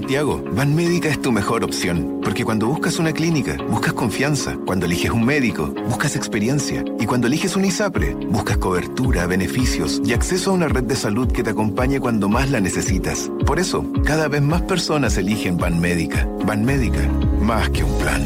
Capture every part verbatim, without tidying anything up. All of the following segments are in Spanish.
Santiago, Banmédica es tu mejor opción. Porque cuando buscas una clínica, buscas confianza. Cuando eliges un médico, buscas experiencia. Y cuando eliges un ISAPRE, buscas cobertura, beneficios y acceso a una red de salud que te acompañe cuando más la necesitas. Por eso, cada vez más personas eligen Banmédica. Banmédica, más que un plan.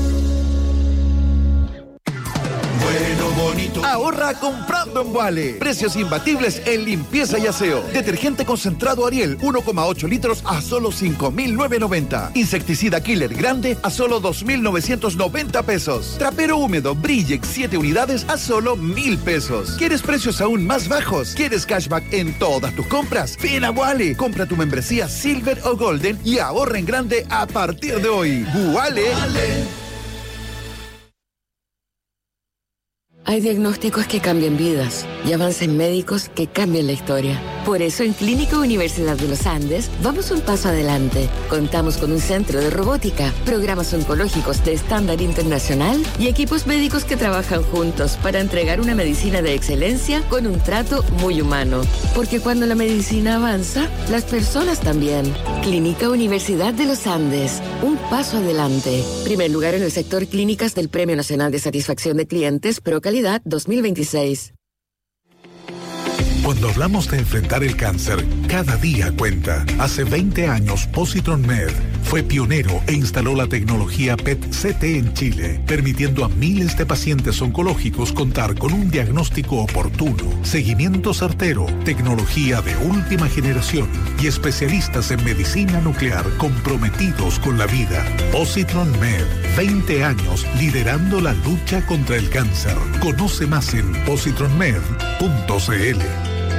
Ahorra comprando en Wale. Precios imbatibles en limpieza y aseo. Detergente concentrado Ariel uno coma ocho litros a solo cinco mil novecientos noventa. Insecticida Killer grande a solo dos mil novecientos noventa pesos. Trapero húmedo Brillex siete unidades a solo mil pesos. ¿Quieres precios aún más bajos? ¿Quieres cashback en todas tus compras? Ven a Wale. Compra tu membresía Silver o Golden y ahorra en grande a partir de hoy. Wale. Hay diagnósticos que cambian vidas y avances médicos que cambian la historia. Por eso en Clínica Universidad de los Andes vamos un paso adelante. Contamos con un centro de robótica, programas oncológicos de estándar internacional y equipos médicos que trabajan juntos para entregar una medicina de excelencia con un trato muy humano. Porque cuando la medicina avanza, las personas también. Clínica Universidad de los Andes, un paso adelante. Primer lugar en el sector clínicas del Premio Nacional de Satisfacción de Clientes Procalidad dos mil veintiséis. Cuando hablamos de enfrentar el cáncer, cada día cuenta. Hace veinte años, Positron Med fue pionero e instaló la tecnología P E T C T en Chile, permitiendo a miles de pacientes oncológicos contar con un diagnóstico oportuno, seguimiento certero, tecnología de última generación y especialistas en medicina nuclear comprometidos con la vida. Positron Med, veinte años liderando la lucha contra el cáncer. Conoce más en positron med punto c l.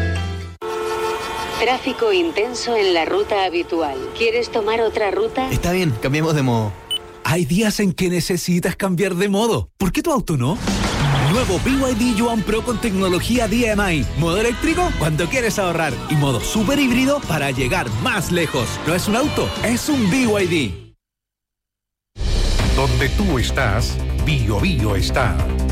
Tráfico intenso en la ruta habitual. ¿Quieres tomar otra ruta? Está bien, cambiemos de modo. Hay días en que necesitas cambiar de modo. ¿Por qué tu auto no? Nuevo B Y D Yuan Pro con tecnología D M I. Modo eléctrico cuando quieres ahorrar. Y modo super híbrido para llegar más lejos. No es un auto, es un B Y D. Donde tú estás, Bio Bio está.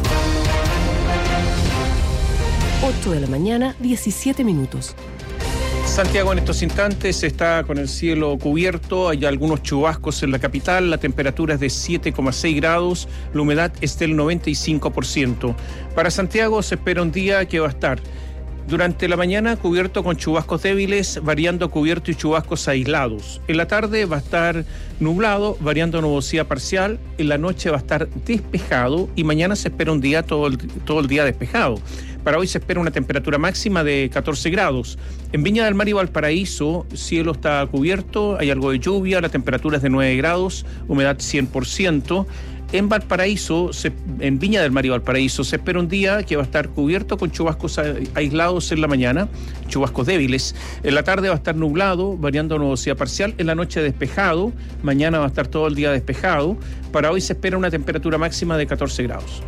ocho de la mañana, diecisiete minutos. Santiago en estos instantes está con el cielo cubierto, hay algunos chubascos en la capital, la temperatura es de siete coma seis grados, la humedad es del noventa y cinco por ciento. Para Santiago se espera un día que va a estar durante la mañana cubierto con chubascos débiles, variando cubierto y chubascos aislados. En la tarde va a estar nublado, variando nubosidad parcial. En la noche va a estar despejado y mañana se espera un día todo el, todo el día despejado. Para hoy se espera una temperatura máxima de catorce grados. En Viña del Mar y Valparaíso, cielo está cubierto, hay algo de lluvia, la temperatura es de nueve grados, humedad cien por ciento. En Valparaíso, se, en Viña del Mar y Valparaíso, se espera un día que va a estar cubierto con chubascos aislados en la mañana, chubascos débiles. En la tarde va a estar nublado, variando nubosidad parcial. En la noche despejado, mañana va a estar todo el día despejado. Para hoy se espera una temperatura máxima de catorce grados.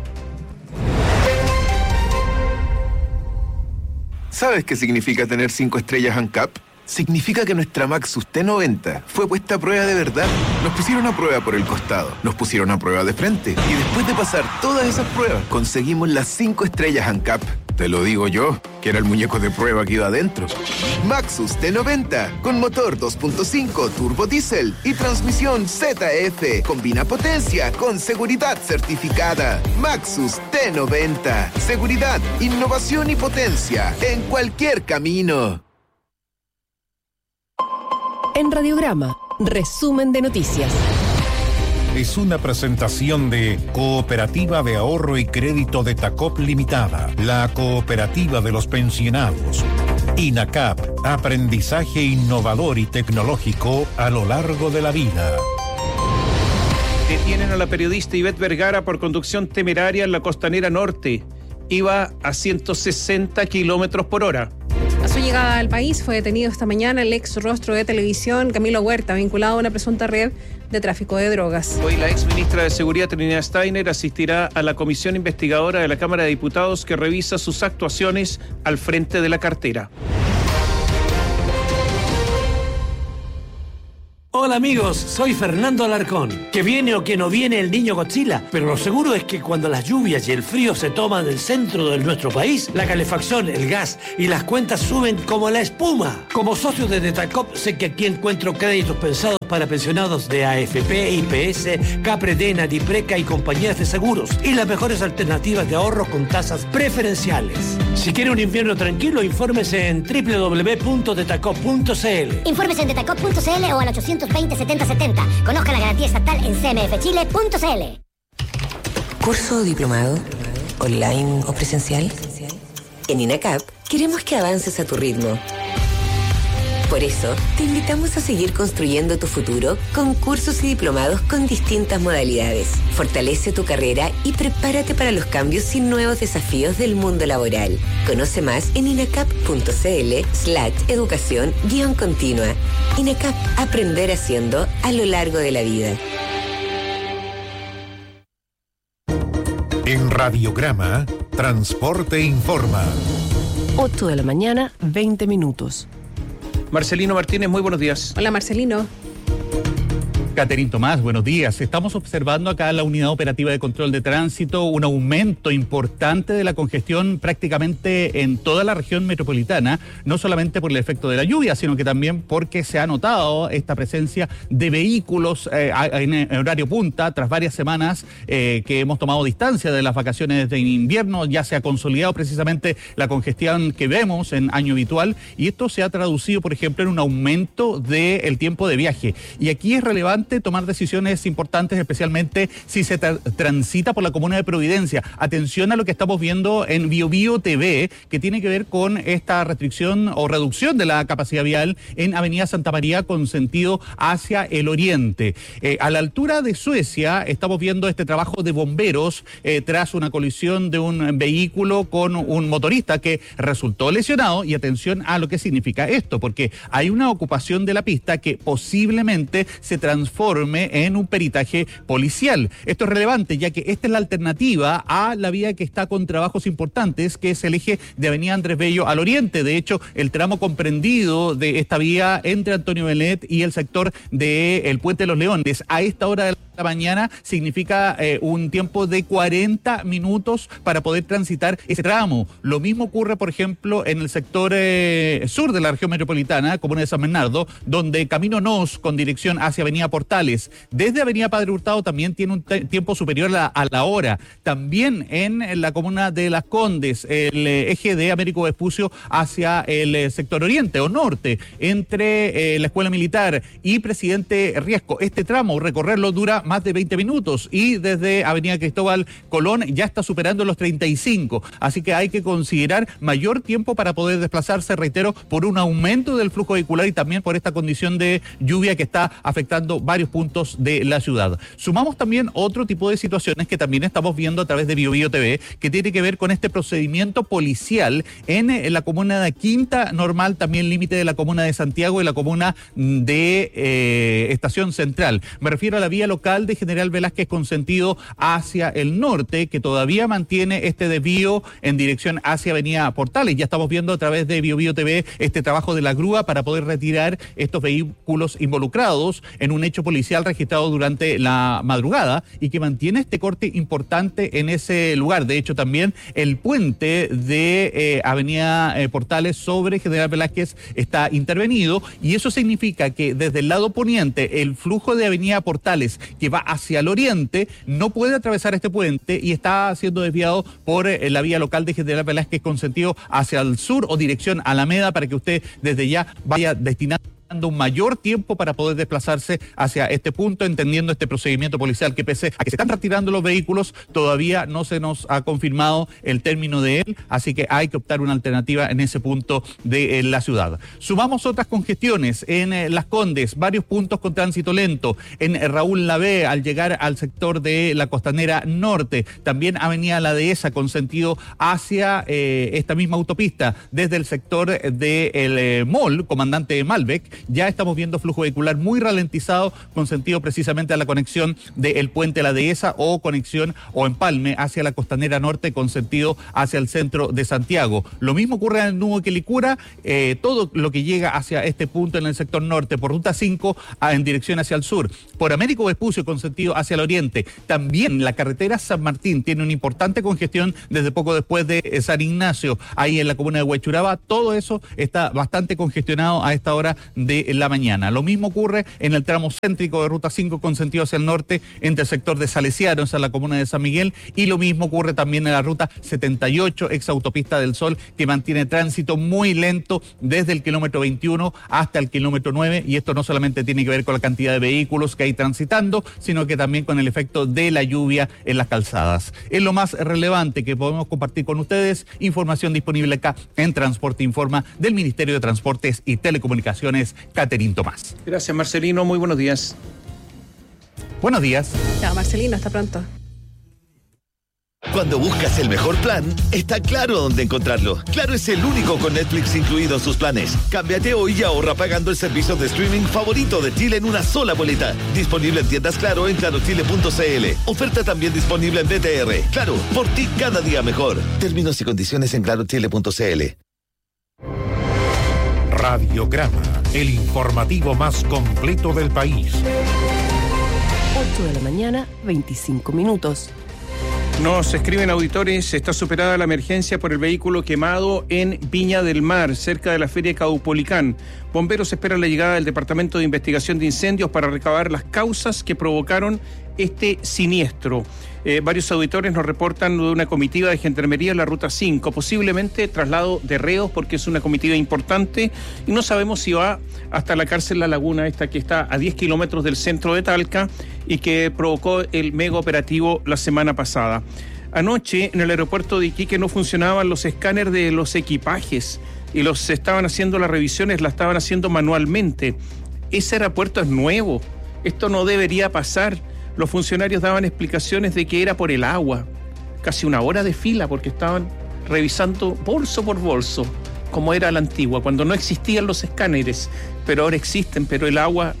¿Sabes qué significa tener cinco estrellas ANCAP? Significa que nuestra Maxus T noventa fue puesta a prueba de verdad. Nos pusieron a prueba por el costado, nos pusieron a prueba de frente y después de pasar todas esas pruebas, conseguimos las cinco estrellas ANCAP. Te lo digo yo, que era el muñeco de prueba que iba adentro. Maxus T noventa, con motor dos punto cinco turbo diésel y transmisión Z F. Combina potencia con seguridad certificada. Maxus T noventa. Seguridad, innovación y potencia en cualquier camino. En Radiograma, resumen de noticias. Es una presentación de Cooperativa de Ahorro y Crédito de Tacop Limitada, la cooperativa de los pensionados. INACAP, aprendizaje innovador y tecnológico a lo largo de la vida. Detienen a la periodista Ivette Vergara por conducción temeraria en la Costanera Norte. Iba a ciento sesenta kilómetros por hora. A su llegada al país fue detenido esta mañana el ex rostro de televisión Camilo Huerta, vinculado a una presunta red de tráfico de drogas. Hoy la ex ministra de Seguridad Trinidad Steiner asistirá a la comisión investigadora de la Cámara de Diputados que revisa sus actuaciones al frente de la cartera. Hola amigos, soy Fernando Alarcón. Que viene o que no viene el niño Godzilla, pero lo seguro es que cuando las lluvias y el frío se toman del centro de nuestro país, la calefacción, el gas y las cuentas suben como la espuma. Como socio de Detacop sé que aquí encuentro créditos pensados para pensionados de A F P, I P S, Capredena, Dipreca y compañías de seguros. Y las mejores alternativas de ahorro con tasas preferenciales. Si quiere un invierno tranquilo, infórmese en doble u doble u doble u punto detacop punto c l. Infórmese en detacop punto c l o al ochocientos veinte, setenta setenta. Conozca la garantía estatal en c m f chile punto c l. ¿Curso o diplomado? ¿Online o presencial? En INACAP queremos que avances a tu ritmo. Por eso, te invitamos a seguir construyendo tu futuro con cursos y diplomados con distintas modalidades. Fortalece tu carrera y prepárate para los cambios y nuevos desafíos del mundo laboral. Conoce más en inacap punto c l slash educación guión continua. INACAP, aprender haciendo a lo largo de la vida. En Radiograma, Transporte Informa. ocho de la mañana, veinte minutos. Marcelino Martínez, muy buenos días. Hola, Marcelino. Caterín Tomás, buenos días. Estamos observando acá en la Unidad Operativa de Control de Tránsito un aumento importante de la congestión prácticamente en toda la región metropolitana, no solamente por el efecto de la lluvia, sino que también porque se ha notado esta presencia de vehículos eh, en horario punta tras varias semanas eh, que hemos tomado distancia de las vacaciones de invierno. Ya se ha consolidado precisamente la congestión que vemos en año habitual y esto se ha traducido, por ejemplo, en un aumento del tiempo de viaje. Y aquí es relevante tomar decisiones importantes, especialmente si se tra- transita por la comuna de Providencia. Atención a lo que estamos viendo en Bio Bio T V, que tiene que ver con esta restricción o reducción de la capacidad vial en Avenida Santa María con sentido hacia el oriente. Eh, a la altura de Suecia estamos viendo este trabajo de bomberos eh, tras una colisión de un vehículo con un motorista que resultó lesionado, y atención a lo que significa esto, porque hay una ocupación de la pista que posiblemente se transforme en un peritaje policial. Esto es relevante, ya que esta es la alternativa a la vía que está con trabajos importantes, que es el eje de Avenida Andrés Bello al oriente. De hecho, el tramo comprendido de esta vía entre Antonio Benet y el sector del Puente de los Leones a esta hora de la mañana significa eh, un tiempo de cuarenta minutos para poder transitar ese tramo. Lo mismo ocurre, por ejemplo, en el sector eh, sur de la región metropolitana, comuna de San Bernardo, donde Camino Nos con dirección hacia Avenida Portales, desde Avenida Padre Hurtado también tiene un te- tiempo superior a la, a la hora. También en, en la comuna de Las Condes, el eh, eje de Américo Vespucio hacia el eh, sector oriente o norte, entre eh, la Escuela Militar y Presidente Riesco. Este tramo, recorrerlo dura más de veinte minutos y desde Avenida Cristóbal Colón ya está superando los treinta y cinco. Así que hay que considerar mayor tiempo para poder desplazarse, reitero, por un aumento del flujo vehicular y también por esta condición de lluvia que está afectando varios puntos de la ciudad. Sumamos también otro tipo de situaciones que también estamos viendo a través de Bio Bio T V, que tiene que ver con este procedimiento policial en, en la comuna de Quinta Normal, también límite de la comuna de Santiago y la comuna de eh, Estación Central. Me refiero a la vía local de General Velázquez con sentido hacia el norte, que todavía mantiene este desvío en dirección hacia Avenida Portales. Ya estamos viendo a través de Bio Bio T V este trabajo de la grúa para poder retirar estos vehículos involucrados en un hecho policial registrado durante la madrugada y que mantiene este corte importante en ese lugar. De hecho, también el puente de eh, Avenida eh, Portales sobre General Velázquez está intervenido, y eso significa que desde el lado poniente el flujo de Avenida Portales que va hacia el oriente no puede atravesar este puente y está siendo desviado por eh, la vía local de General Velázquez con sentido hacia el sur o dirección Alameda, para que usted desde ya vaya destinando un mayor tiempo para poder desplazarse hacia este punto, entendiendo este procedimiento policial que, pese a que se están retirando los vehículos, todavía no se nos ha confirmado el término de él, así que hay que optar una alternativa en ese punto de eh, la ciudad. Sumamos otras congestiones en eh, Las Condes, varios puntos con tránsito lento, en eh, Raúl Lavé al llegar al sector de la Costanera Norte, también Avenida La Dehesa con sentido hacia eh, esta misma autopista, desde el sector del de eh, Mall, Comandante Malbec, ya estamos viendo flujo vehicular muy ralentizado con sentido precisamente a la conexión del Puente La Dehesa o conexión o empalme hacia la Costanera Norte con sentido hacia el centro de Santiago. Lo mismo ocurre en el nudo Quilicura, eh, todo lo que llega hacia este punto en el sector norte por ruta cinco a, en dirección hacia el sur, por Américo Vespucio con sentido hacia el oriente. También la carretera San Martín tiene una importante congestión desde poco después de eh, San Ignacio, ahí en la comuna de Huechuraba. Todo eso está bastante congestionado a esta hora de de la mañana. Lo mismo ocurre en el tramo céntrico de Ruta cinco con sentido hacia el norte entre el sector de Salesiano, esa es la comuna de San Miguel, y lo mismo ocurre también en la Ruta setenta y ocho, ex Autopista del Sol, que mantiene tránsito muy lento desde el kilómetro veintiuno hasta el kilómetro nueve, y esto no solamente tiene que ver con la cantidad de vehículos que hay transitando, sino que también con el efecto de la lluvia en las calzadas. Es lo más relevante que podemos compartir con ustedes, información disponible acá en Transporte Informa del Ministerio de Transportes y Telecomunicaciones, Caterín Tomás. Gracias, Marcelino, muy buenos días. Buenos días. Chao, Marcelino, hasta pronto. Cuando buscas el mejor plan, está Claro dónde encontrarlo. Claro es el único con Netflix incluido en sus planes. Cámbiate hoy y ahorra pagando el servicio de streaming favorito de Chile en una sola boleta. Disponible en tiendas Claro en claro chile punto c l. Oferta también disponible en B T R. Claro, por ti cada día mejor. Términos y condiciones en claro chile punto c l. Radiograma, el informativo más completo del país. ocho de la mañana, veinticinco minutos. Nos escriben auditores, está superada la emergencia por el vehículo quemado en Viña del Mar, cerca de la Feria Caupolicán. Bomberos esperan la llegada del Departamento de Investigación de Incendios para recabar las causas que provocaron este siniestro. Eh, varios auditores nos reportan de una comitiva de gendarmería en la Ruta cinco, posiblemente traslado de reos porque es una comitiva importante y no sabemos si va hasta la cárcel La Laguna, esta que está a diez kilómetros del centro de Talca y que provocó el mega operativo la semana pasada. Anoche en el aeropuerto de Iquique no funcionaban los escáneres de los equipajes y los estaban haciendo las revisiones, las estaban haciendo manualmente. Ese aeropuerto es nuevo, esto no debería pasar. Los funcionarios daban explicaciones de que era por el agua. Casi una hora de fila porque estaban revisando bolso por bolso, como era la antigua, cuando no existían los escáneres, pero ahora existen, pero el agua,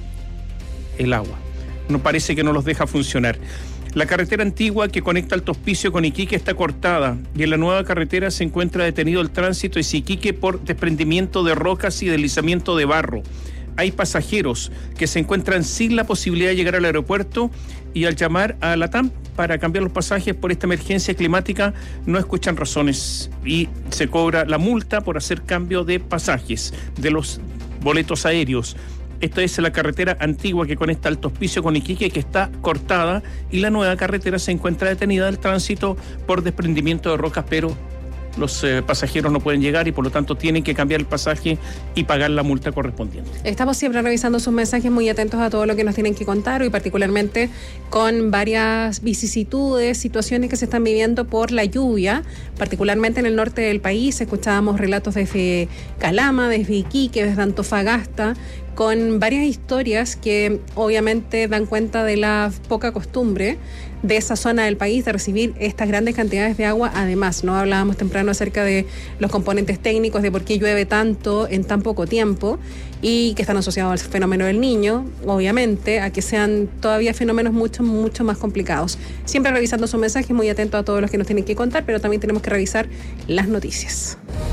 el agua, no parece que no los deja funcionar. La carretera antigua que conecta Alto Hospicio con Iquique está cortada y en la nueva carretera se encuentra detenido el tránsito de Iquique por desprendimiento de rocas y deslizamiento de barro. Hay pasajeros que se encuentran sin la posibilidad de llegar al aeropuerto y al llamar a la T A M para cambiar los pasajes por esta emergencia climática no escuchan razones y se cobra la multa por hacer cambio de pasajes de los boletos aéreos. Esta es la carretera antigua que conecta Alto Hospicio con Iquique, que está cortada, y la nueva carretera se encuentra detenida del tránsito por desprendimiento de rocas, pero los eh, pasajeros no pueden llegar y por lo tanto tienen que cambiar el pasaje y pagar la multa correspondiente. Estamos siempre revisando sus mensajes, muy atentos a todo lo que nos tienen que contar, y particularmente con varias vicisitudes, situaciones que se están viviendo por la lluvia, particularmente en el norte del país. Escuchábamos relatos desde Calama, desde Iquique, desde Antofagasta, con varias historias que obviamente dan cuenta de la poca costumbre de esa zona del país de recibir estas grandes cantidades de agua. Además, no hablábamos temprano acerca de los componentes técnicos, de por qué llueve tanto en tan poco tiempo y que están asociados al fenómeno del Niño, obviamente, a que sean todavía fenómenos mucho, mucho más complicados. Siempre revisando sus mensajes, muy atento a todos los que nos tienen que contar, pero también tenemos que revisar las noticias.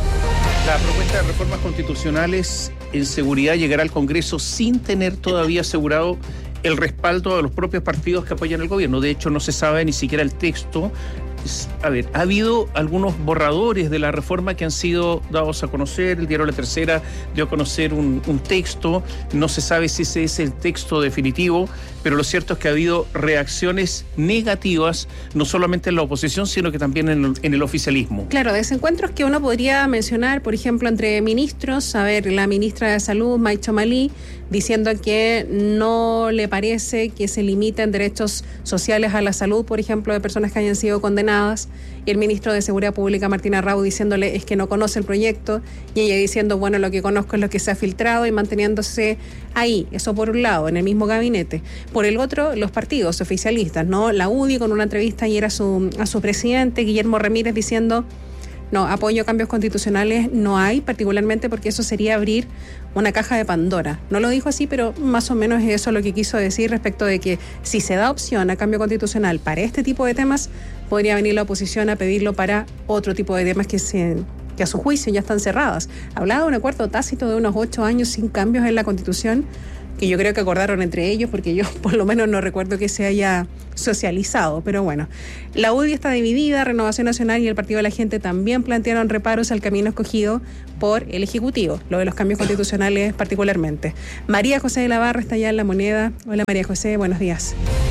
La propuesta de reformas constitucionales en seguridad llegará al Congreso sin tener todavía asegurado el respaldo de los propios partidos que apoyan al gobierno. De hecho, no se sabe ni siquiera el texto. A ver, ha habido algunos borradores de la reforma que han sido dados a conocer. El diario La Tercera dio a conocer un, un texto. No se sabe si ese es el texto definitivo, pero lo cierto es que ha habido reacciones negativas, no solamente en la oposición, sino que también en el, en el oficialismo. Claro, desencuentros que uno podría mencionar, por ejemplo, entre ministros. A ver, la ministra de Salud, Maicho Malí, diciendo que no le parece que se limiten derechos sociales a la salud, por ejemplo, de personas que hayan sido condenadas, y el ministro de Seguridad Pública, Martín Arrau, diciéndole es que no conoce el proyecto, y ella diciendo, bueno, lo que conozco es lo que se ha filtrado, y manteniéndose ahí. Eso por un lado, en el mismo gabinete. Por el otro, los partidos oficialistas, ¿no? La U D I con una entrevista ayer a su, a su presidente, Guillermo Ramírez, diciendo no, apoyo a cambios constitucionales no hay, particularmente porque eso sería abrir una caja de Pandora. No lo dijo así, pero más o menos eso es lo que quiso decir respecto de que si se da opción a cambio constitucional para este tipo de temas, podría venir la oposición a pedirlo para otro tipo de temas que, se, que a su juicio ya están cerradas. Hablaba de un acuerdo tácito de unos ocho años sin cambios en la Constitución. que yo creo que acordaron entre ellos, porque yo por lo menos no recuerdo que se haya socializado, pero bueno. La U D I está dividida, Renovación Nacional y el Partido de la Gente también plantearon reparos al camino escogido por el Ejecutivo, lo de los cambios constitucionales particularmente. María José de la Barra está ya en La Moneda. Hola María José, buenos días.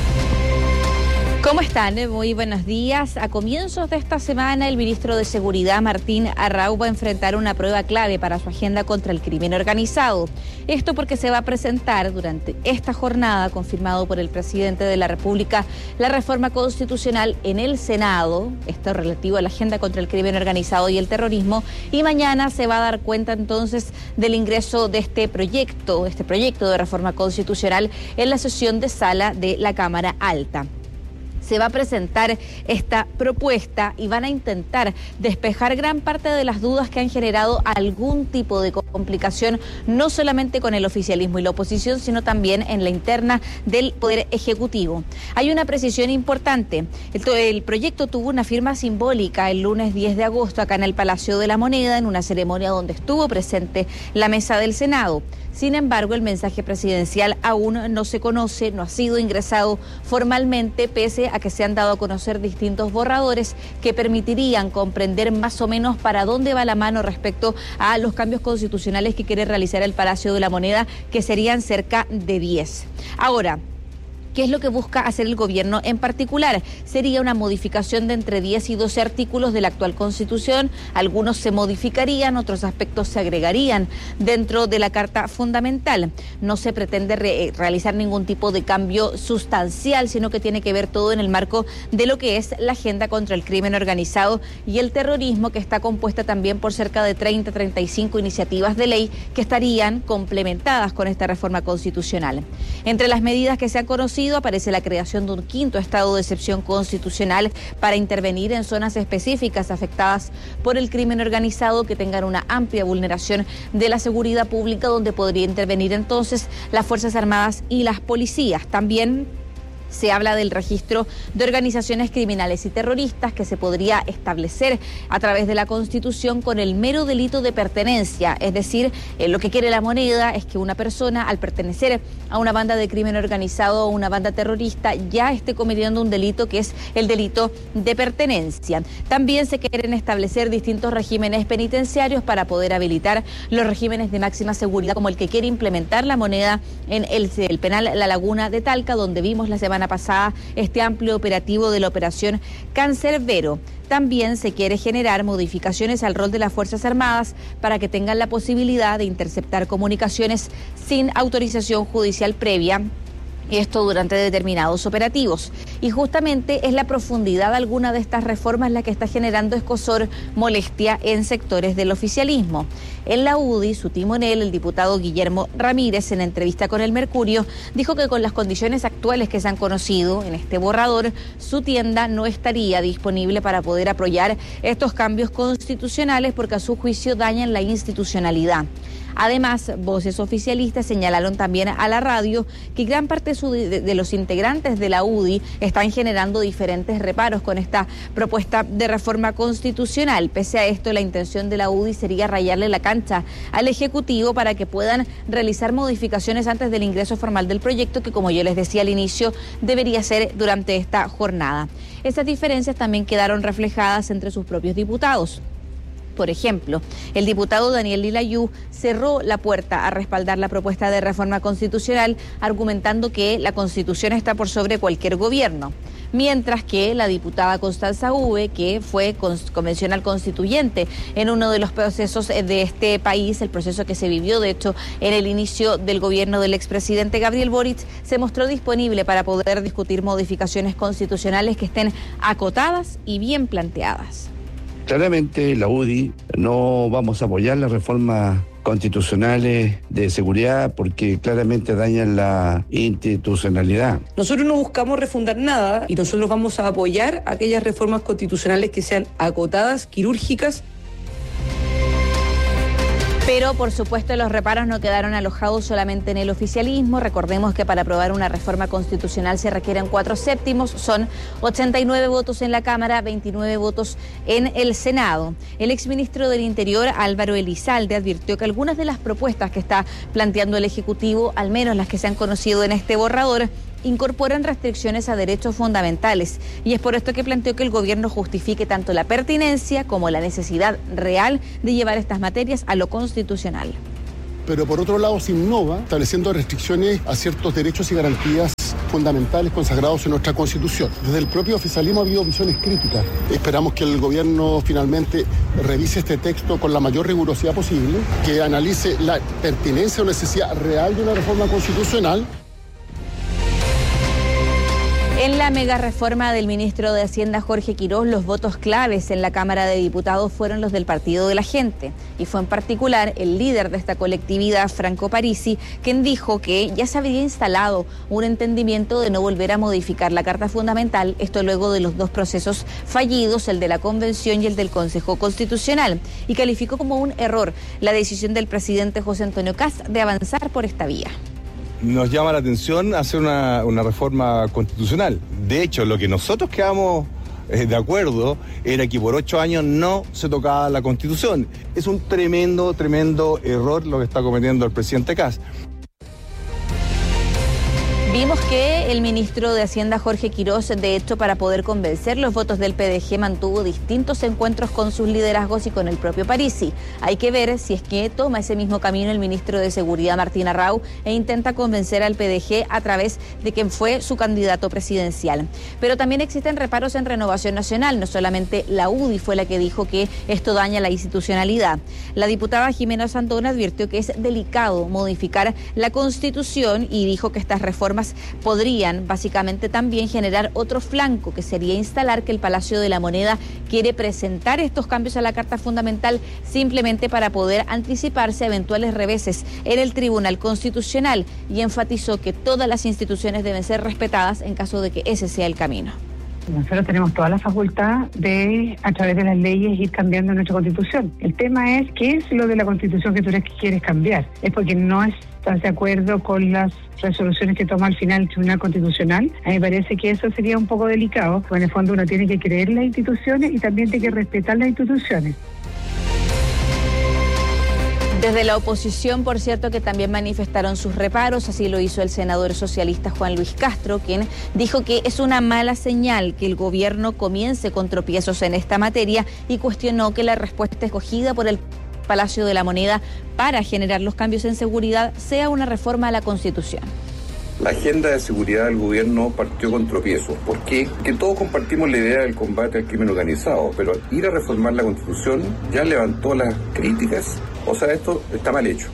¿Cómo están? Muy buenos días. A comienzos de esta semana, el ministro de Seguridad, Martín Arrau, va a enfrentar una prueba clave para su agenda contra el crimen organizado. Esto porque se va a presentar durante esta jornada, confirmado por el presidente de la República, la reforma constitucional en el Senado, esto relativo a la agenda contra el crimen organizado y el terrorismo, y mañana se va a dar cuenta entonces del ingreso de este proyecto, este proyecto de reforma constitucional en la sesión de sala de la Cámara Alta. Se va a presentar esta propuesta y van a intentar despejar gran parte de las dudas que han generado algún tipo de complicación, no solamente con el oficialismo y la oposición, sino también en la interna del Poder Ejecutivo. Hay una precisión importante. El, el proyecto tuvo una firma simbólica el lunes diez de agosto acá en el Palacio de la Moneda, en una ceremonia donde estuvo presente la mesa del Senado. Sin embargo, el mensaje presidencial aún no se conoce, no ha sido ingresado formalmente, pese a que se han dado a conocer distintos borradores que permitirían comprender más o menos para dónde va la mano respecto a los cambios constitucionales que quiere realizar el Palacio de la Moneda, que serían cerca de diez. Ahora, ¿qué es lo que busca hacer el gobierno en particular? Sería una modificación de entre diez y doce artículos de la actual Constitución. Algunos se modificarían, otros aspectos se agregarían dentro de la Carta Fundamental. No se pretende re- realizar ningún tipo de cambio sustancial, sino que tiene que ver todo en el marco de lo que es la agenda contra el crimen organizado y el terrorismo, que está compuesta también por cerca de treinta, treinta y cinco iniciativas de ley que estarían complementadas con esta reforma constitucional. Entre las medidas que se han conocido aparece la creación de un quinto estado de excepción constitucional para intervenir en zonas específicas afectadas por el crimen organizado que tengan una amplia vulneración de la seguridad pública, donde podría intervenir entonces las Fuerzas Armadas y las policías. También se habla del registro de organizaciones criminales y terroristas que se podría establecer a través de la Constitución con el mero delito de pertenencia. Es decir, eh, lo que quiere la moneda es que una persona, al pertenecer a una banda de crimen organizado o una banda terrorista, ya esté cometiendo un delito que es el delito de pertenencia. También se quieren establecer distintos regímenes penitenciarios para poder habilitar los regímenes de máxima seguridad, como el que quiere implementar la moneda en el, el penal La Laguna de Talca, donde vimos la semana pasada este amplio operativo de la operación Cancerbero. También se quiere generar modificaciones al rol de las Fuerzas Armadas para que tengan la posibilidad de interceptar comunicaciones sin autorización judicial previa, esto durante determinados operativos. Y justamente es la profundidad de alguna de estas reformas la que está generando escozor, molestia en sectores del oficialismo. En la U D I, su timonel, el diputado Guillermo Ramírez, en entrevista con El Mercurio, dijo que con las condiciones actuales que se han conocido en este borrador, su tienda no estaría disponible para poder apoyar estos cambios constitucionales porque a su juicio dañan la institucionalidad. Además, voces oficialistas señalaron también a la radio que gran parte de los integrantes de la U D I están generando diferentes reparos con esta propuesta de reforma constitucional. Pese a esto, la intención de la U D I sería rayarle la cancha al Ejecutivo para que puedan realizar modificaciones antes del ingreso formal del proyecto, que, como yo les decía al inicio, debería ser durante esta jornada. Estas diferencias también quedaron reflejadas entre sus propios diputados. Por ejemplo, el diputado Daniel Lilayú cerró la puerta a respaldar la propuesta de reforma constitucional, argumentando que la Constitución está por sobre cualquier gobierno. Mientras que la diputada Constanza Uve, que fue convencional constituyente en uno de los procesos de este país, el proceso que se vivió, de hecho, en el inicio del gobierno del expresidente Gabriel Boric, se mostró disponible para poder discutir modificaciones constitucionales que estén acotadas y bien planteadas. Claramente la U D I no vamos a apoyar las reformas constitucionales de seguridad porque claramente dañan la institucionalidad. Nosotros no buscamos refundar nada y nosotros vamos a apoyar aquellas reformas constitucionales que sean acotadas, quirúrgicas. Pero, por supuesto, los reparos no quedaron alojados solamente en el oficialismo. Recordemos que para aprobar una reforma constitucional se requieren cuatro séptimos. Son ochenta y nueve votos en la Cámara, veintinueve votos en el Senado. El exministro del Interior, Álvaro Elizalde, advirtió que algunas de las propuestas que está planteando el Ejecutivo, al menos las que se han conocido en este borrador, incorporan restricciones a derechos fundamentales, y es por esto que planteó que el gobierno justifique tanto la pertinencia como la necesidad real de llevar estas materias a lo constitucional. Pero por otro lado se innova estableciendo restricciones a ciertos derechos y garantías fundamentales consagrados en nuestra Constitución. Desde el propio oficialismo ha habido visiones críticas. Esperamos que el gobierno finalmente revise este texto con la mayor rigurosidad posible, que analice la pertinencia o necesidad real de una reforma constitucional. En la mega reforma del ministro de Hacienda, Jorge Quirós, los votos claves en la Cámara de Diputados fueron los del Partido de la Gente. Y fue en particular el líder de esta colectividad, Franco Parisi, quien dijo que ya se había instalado un entendimiento de no volver a modificar la Carta Fundamental, esto luego de los dos procesos fallidos, el de la Convención y el del Consejo Constitucional, y calificó como un error la decisión del presidente José Antonio Kast de avanzar por esta vía. Nos llama la atención hacer una, una reforma constitucional. De hecho, lo que nosotros quedamos eh, de acuerdo era que por ocho años no se tocaba la Constitución. Es un tremendo, tremendo error lo que está cometiendo el presidente Kast. Vimos que el ministro de Hacienda, Jorge Quirós, de hecho, para poder convencer los votos del P D G, mantuvo distintos encuentros con sus liderazgos y con el propio Parisi. Hay que ver si es que toma ese mismo camino el ministro de Seguridad, Martín Arrau, e intenta convencer al P D G a través de quien fue su candidato presidencial. Pero también existen reparos en Renovación Nacional. No solamente la U D I fue la que dijo que esto daña la institucionalidad. La diputada Jimena Santona advirtió que es delicado modificar la Constitución y dijo que estas reformas podrían básicamente también generar otro flanco, que sería instalar que el Palacio de la Moneda quiere presentar estos cambios a la Carta Fundamental simplemente para poder anticiparse a eventuales reveses en el Tribunal Constitucional, y enfatizó que todas las instituciones deben ser respetadas en caso de que ese sea el camino. Nosotros tenemos toda la facultad de, a través de las leyes, ir cambiando nuestra Constitución. El tema es, ¿qué es lo de la Constitución que tú quieres cambiar? Es porque no estás de acuerdo con las resoluciones que toma al final el Tribunal Constitucional. A mí me parece que eso sería un poco delicado, porque en el fondo uno tiene que creer en las instituciones y también tiene que respetar las instituciones. Desde la oposición, por cierto, que también manifestaron sus reparos, así lo hizo el senador socialista Juan Luis Castro, quien dijo que es una mala señal que el gobierno comience con tropiezos en esta materia, y cuestionó que la respuesta escogida por el Palacio de la Moneda para generar los cambios en seguridad sea una reforma a la Constitución. La agenda de seguridad del gobierno partió con tropiezos. ¿Por qué? Que todos compartimos la idea del combate al crimen organizado, pero ir a reformar la Constitución ya levantó las críticas. O sea, esto está mal hecho.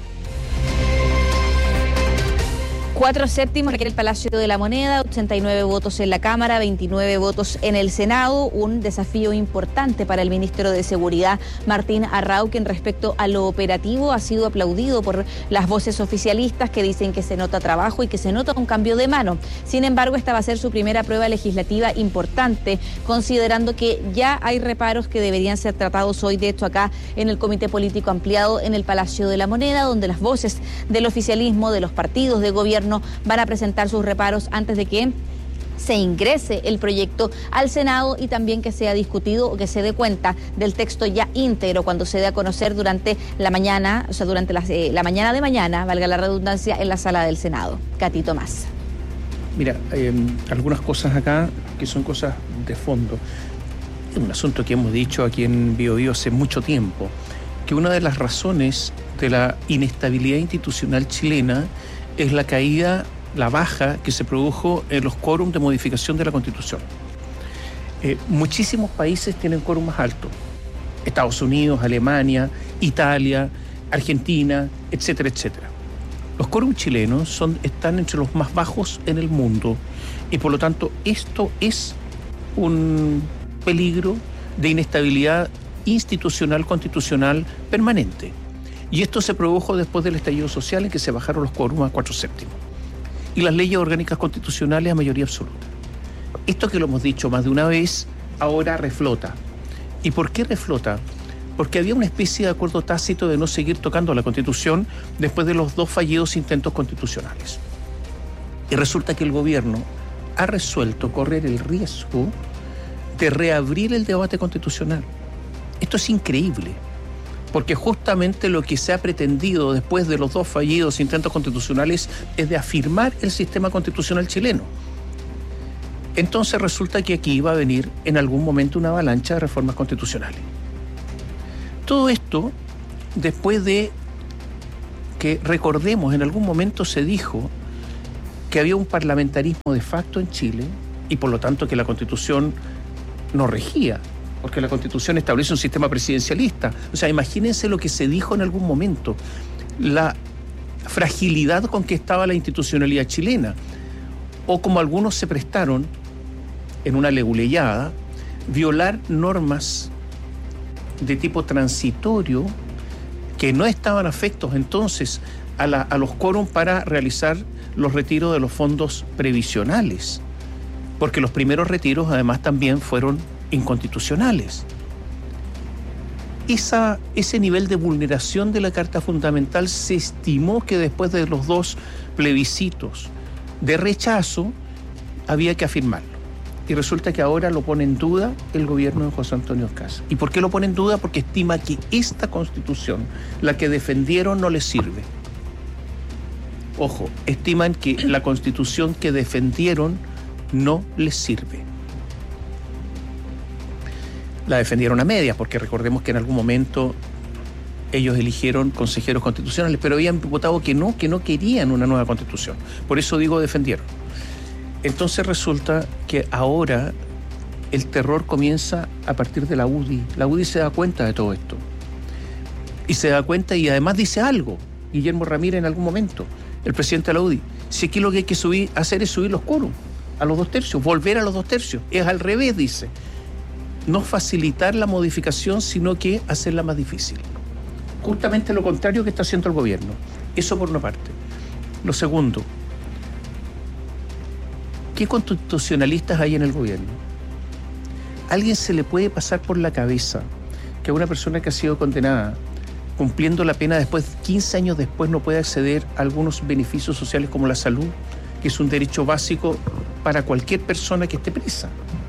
Cuatro séptimos requiere el Palacio de la Moneda, ochenta y nueve votos en la Cámara, veintinueve votos en el Senado. Un desafío importante para el ministro de Seguridad, Martín Arrau, quien respecto a lo operativo ha sido aplaudido por las voces oficialistas que dicen que se nota trabajo y que se nota un cambio de mano. Sin embargo, esta va a ser su primera prueba legislativa importante, considerando que ya hay reparos que deberían ser tratados hoy, de hecho, acá en el Comité Político Ampliado en el Palacio de la Moneda, donde las voces del oficialismo, de los partidos de gobierno, van a presentar sus reparos antes de que se ingrese el proyecto al Senado, y también que sea discutido o que se dé cuenta del texto ya íntegro cuando se dé a conocer durante la mañana, o sea, durante la, eh, la mañana de mañana, valga la redundancia, en la sala del Senado. Katy Tomás. Mira, eh, algunas cosas acá que son cosas de fondo. Un asunto que hemos dicho aquí en Bio Bio hace mucho tiempo, que una de las razones de la inestabilidad institucional chilena es la caída, la baja que se produjo en los quórums de modificación de la Constitución. Eh, muchísimos países tienen quórum más alto. Estados Unidos, Alemania, Italia, Argentina, etcétera, etcétera. Los quórums chilenos son, están entre los más bajos en el mundo, y por lo tanto esto es un peligro de inestabilidad institucional, constitucional permanente. Y esto se produjo después del estallido social, en que se bajaron los quórums a cuatro séptimos. Y las leyes orgánicas constitucionales a mayoría absoluta. Esto que lo hemos dicho más de una vez, ahora reflota. ¿Y por qué reflota? porque había una especie de acuerdo tácito de no seguir tocando la Constitución después de los dos fallidos intentos constitucionales. Y resulta que el gobierno ha resuelto correr el riesgo de reabrir el debate constitucional. Esto es increíble, porque justamente lo que se ha pretendido después de los dos fallidos intentos constitucionales es de afirmar el sistema constitucional chileno. Entonces resulta que aquí va a venir en algún momento una avalancha de reformas constitucionales. Todo esto después de que, recordemos, en algún momento se dijo que había un parlamentarismo de facto en Chile y por lo tanto que la Constitución no regía, porque la Constitución establece un sistema presidencialista. O sea, imagínense lo que se dijo en algún momento, la fragilidad con que estaba la institucionalidad chilena, o como algunos se prestaron en una leguleyada, violar normas de tipo transitorio que no estaban afectos entonces a, la, a los quórum para realizar los retiros de los fondos previsionales, porque los primeros retiros además también fueron inconstitucionales. Esa, ese nivel de vulneración de la Carta Fundamental se estimó que después de los dos plebiscitos de rechazo había que afirmarlo. Y resulta que ahora lo pone en duda el gobierno de José Antonio Kast. ¿Y por qué lo pone en duda? Porque estima que esta Constitución, la que defendieron, no les sirve. Ojo, estiman que la Constitución que defendieron no les sirve. La defendieron a medias, porque recordemos que en algún momento ellos eligieron consejeros constitucionales, pero habían votado que no, que no querían una nueva Constitución. Por eso digo defendieron. Entonces resulta que ahora el terror comienza a partir de la U D I. La U D I se da cuenta de todo esto. Y se da cuenta y además dice algo. Guillermo Ramírez en algún momento, el presidente de la U D I. Si aquí lo que hay que subir, hacer es subir los quórum a los dos tercios, volver a los dos tercios. Es al revés, dice. No facilitar la modificación, sino que hacerla más difícil. Justamente lo contrario que está haciendo el gobierno. Eso por una parte. Lo segundo, ¿qué constitucionalistas hay en el gobierno? ¿A alguien se le puede pasar por la cabeza que a una persona que ha sido condenada, cumpliendo la pena después, quince años después, no puede acceder a algunos beneficios sociales como la salud, que es un derecho básico para cualquier persona que esté presa?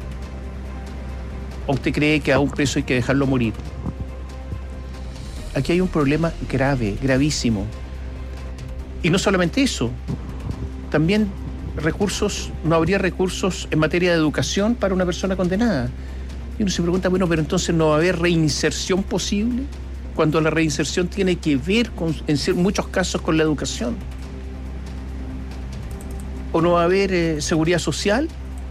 ¿O usted cree que a un preso hay que dejarlo morir? Aquí hay un problema grave, gravísimo. Y no solamente eso, también recursos, no habría recursos en materia de educación para una persona condenada. Y uno se pregunta, bueno, pero entonces no va a haber reinserción posible, cuando la reinserción tiene que ver con, en muchos casos, con la educación. ¿O no va a haber eh, seguridad social?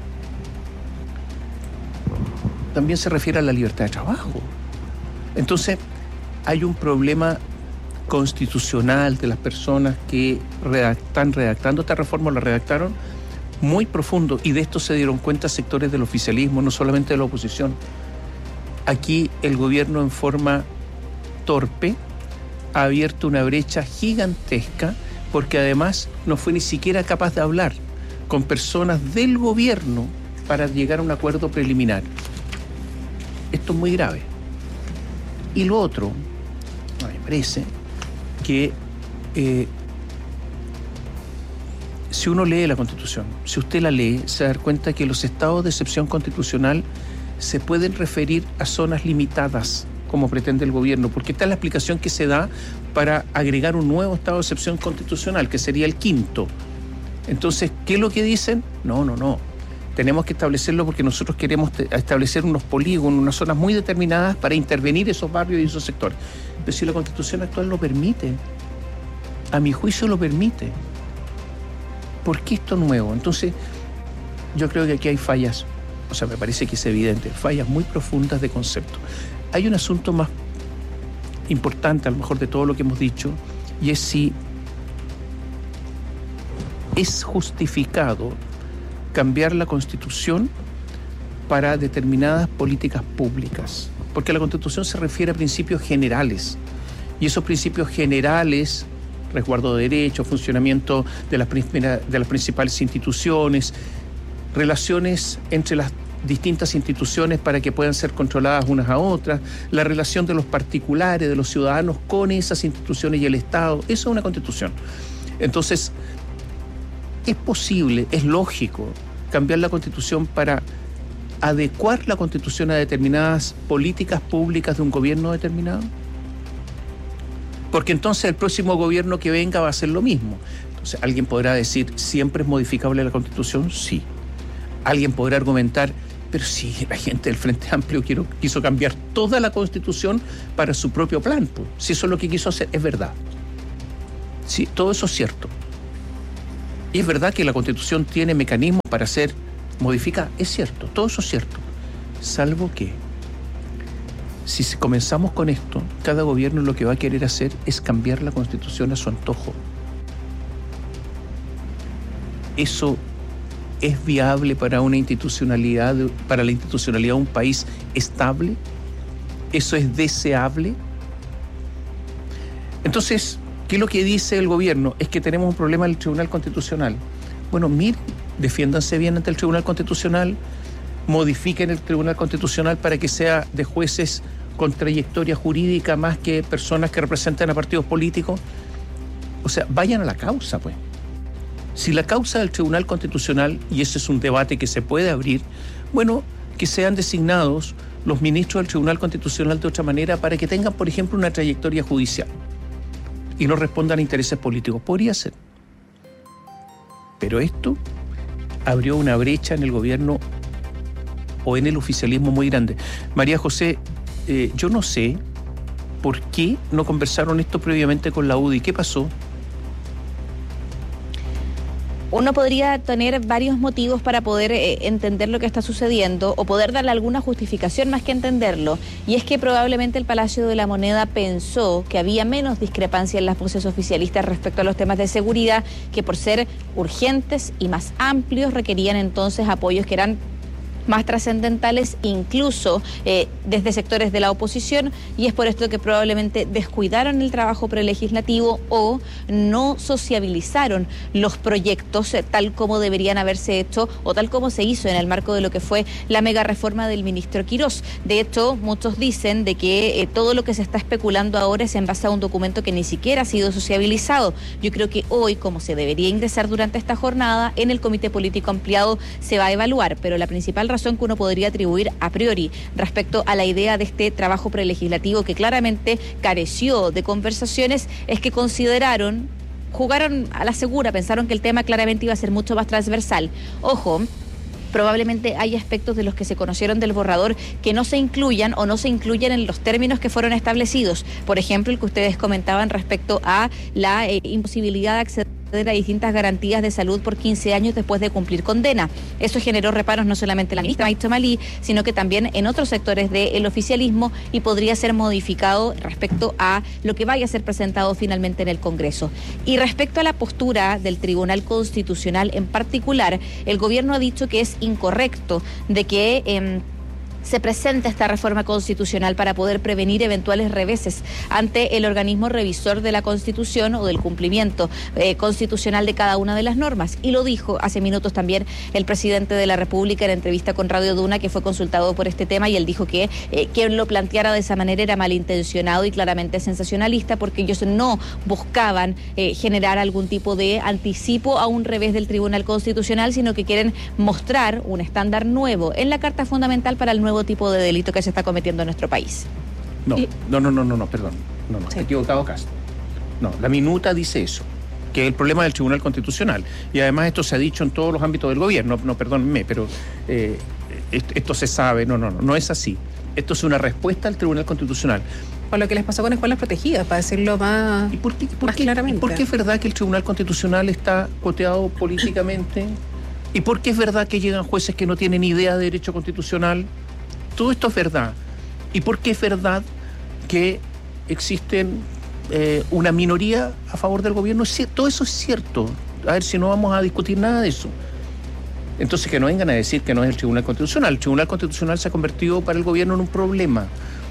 También se refiere a la libertad de trabajo. Entonces, hay un problema constitucional de las personas que están redactando esta reforma, la redactaron muy profundo, y de esto se dieron cuenta sectores del oficialismo, no solamente de la oposición. Aquí el gobierno, en forma torpe, ha abierto una brecha gigantesca, porque además no fue ni siquiera capaz de hablar con personas del gobierno para llegar a un acuerdo preliminar. Esto es muy grave. Y lo otro, me parece que eh, si uno lee la Constitución, si usted la lee, se da cuenta que los estados de excepción constitucional se pueden referir a zonas limitadas, como pretende el gobierno, porque esta es la explicación que se da para agregar un nuevo estado de excepción constitucional, que sería el quinto. Entonces, ¿qué es lo que dicen? No, no, no. Tenemos que establecerlo porque nosotros queremos establecer unos polígonos, unas zonas muy determinadas para intervenir esos barrios y esos sectores. Pero si la Constitución actual lo permite, a mi juicio lo permite. ¿Por qué esto nuevo? Entonces, yo creo que aquí hay fallas, o sea, me parece que es evidente, fallas muy profundas de concepto. Hay un asunto más importante, a lo mejor, de todo lo que hemos dicho, y es si es justificado cambiar la Constitución para determinadas políticas públicas, porque la Constitución se refiere a principios generales, y esos principios generales, resguardo de derechos, funcionamiento de las, primera, de las principales instituciones, relaciones entre las distintas instituciones para que puedan ser controladas unas a otras, la relación de los particulares, de los ciudadanos con esas instituciones y el Estado. Eso es una Constitución. Entonces, es posible, es lógico cambiar la Constitución para adecuar la Constitución a determinadas políticas públicas de un gobierno determinado. Porque entonces el próximo gobierno que venga va a hacer lo mismo. Entonces, alguien podrá decir, ¿siempre es modificable la Constitución? Sí. Alguien podrá argumentar, pero si la gente del Frente Amplio quiso, quiso cambiar toda la Constitución para su propio plan, pues, si eso es lo que quiso hacer, es verdad. Sí, todo eso es cierto. Y es verdad que la Constitución tiene mecanismos para ser modificada, es cierto, todo eso es cierto. Salvo que, si comenzamos con esto, cada gobierno lo que va a querer hacer es cambiar la Constitución a su antojo. Eso es viable para una institucionalidad, para la institucionalidad de un país estable. Eso es deseable. Entonces, ¿qué es lo que dice el gobierno? Es que tenemos un problema en el Tribunal Constitucional. Bueno, miren, defiéndanse bien ante el Tribunal Constitucional, modifiquen el Tribunal Constitucional para que sea de jueces con trayectoria jurídica más que personas que representan a partidos políticos. O sea, vayan a la causa, pues. Si la causa del Tribunal Constitucional, y ese es un debate que se puede abrir, bueno, que sean designados los ministros del Tribunal Constitucional de otra manera para que tengan, por ejemplo, una trayectoria judicial y no respondan a intereses políticos. Podría ser. Pero esto abrió una brecha en el gobierno o en el oficialismo muy grande. María José, eh, yo no sé por qué no conversaron esto previamente con la U D I. ¿Qué pasó? Uno podría tener varios motivos para poder eh, entender lo que está sucediendo o poder darle alguna justificación más que entenderlo. Y es que probablemente el Palacio de la Moneda pensó que había menos discrepancia en las voces oficialistas respecto a los temas de seguridad, que por ser urgentes y más amplios requerían entonces apoyos que eran más trascendentales, incluso eh, desde sectores de la oposición, y es por esto que probablemente descuidaron el trabajo prelegislativo o no sociabilizaron los proyectos eh, tal como deberían haberse hecho o tal como se hizo en el marco de lo que fue la mega reforma del ministro Quirós. De hecho, muchos dicen de que eh, todo lo que se está especulando ahora es en base a un documento que ni siquiera ha sido sociabilizado. Yo creo que hoy, como se debería ingresar durante esta jornada, en el Comité Político Ampliado se va a evaluar, pero la principal razón que uno podría atribuir a priori respecto a la idea de este trabajo prelegislativo que claramente careció de conversaciones es que consideraron, jugaron a la segura, pensaron que el tema claramente iba a ser mucho más transversal. Ojo, probablemente hay aspectos de los que se conocieron del borrador que no se incluyan o no se incluyen en los términos que fueron establecidos. Por ejemplo, el que ustedes comentaban respecto a la eh, imposibilidad de acceder a distintas garantías de salud por quince años después de cumplir condena. Eso generó reparos no solamente en la ministra Maicho Malí, sino que también en otros sectores del oficialismo y podría ser modificado respecto a lo que vaya a ser presentado finalmente en el Congreso. Y respecto a la postura del Tribunal Constitucional en particular, el gobierno ha dicho que es incorrecto de que Eh, se presenta esta reforma constitucional para poder prevenir eventuales reveses ante el organismo revisor de la Constitución o del cumplimiento eh, constitucional de cada una de las normas. Y lo dijo hace minutos también el presidente de la República en entrevista con Radio Duna, que fue consultado por este tema, y él dijo que eh, quien lo planteara de esa manera era malintencionado y claramente sensacionalista, porque ellos no buscaban eh, generar algún tipo de anticipo a un revés del Tribunal Constitucional, sino que quieren mostrar un estándar nuevo en la Carta Fundamental para el nuevo tipo de delito que se está cometiendo en nuestro país. No, no, no, no, no, no perdón. No, no, sí. Está equivocado, Castro. No, la minuta dice eso, que es el problema del Tribunal Constitucional. Y además esto se ha dicho en todos los ámbitos del gobierno. No, perdónenme, pero eh, esto, esto se sabe. No, no, no, no es así. Esto es una respuesta al Tribunal Constitucional. Por lo que les pasó con escuelas protegidas, para decirlo más, ¿Y por qué, por más qué, claramente. ¿Y por qué es verdad que el Tribunal Constitucional está coteado políticamente? ¿Y por qué es verdad que llegan jueces que no tienen idea de derecho constitucional? Todo esto es verdad. ¿Y por qué es verdad que existen eh, una minoría a favor del gobierno? Todo eso es cierto. A ver si no vamos a discutir nada de eso. Entonces que no vengan a decir que no es el Tribunal Constitucional. El Tribunal Constitucional se ha convertido para el gobierno en un problema.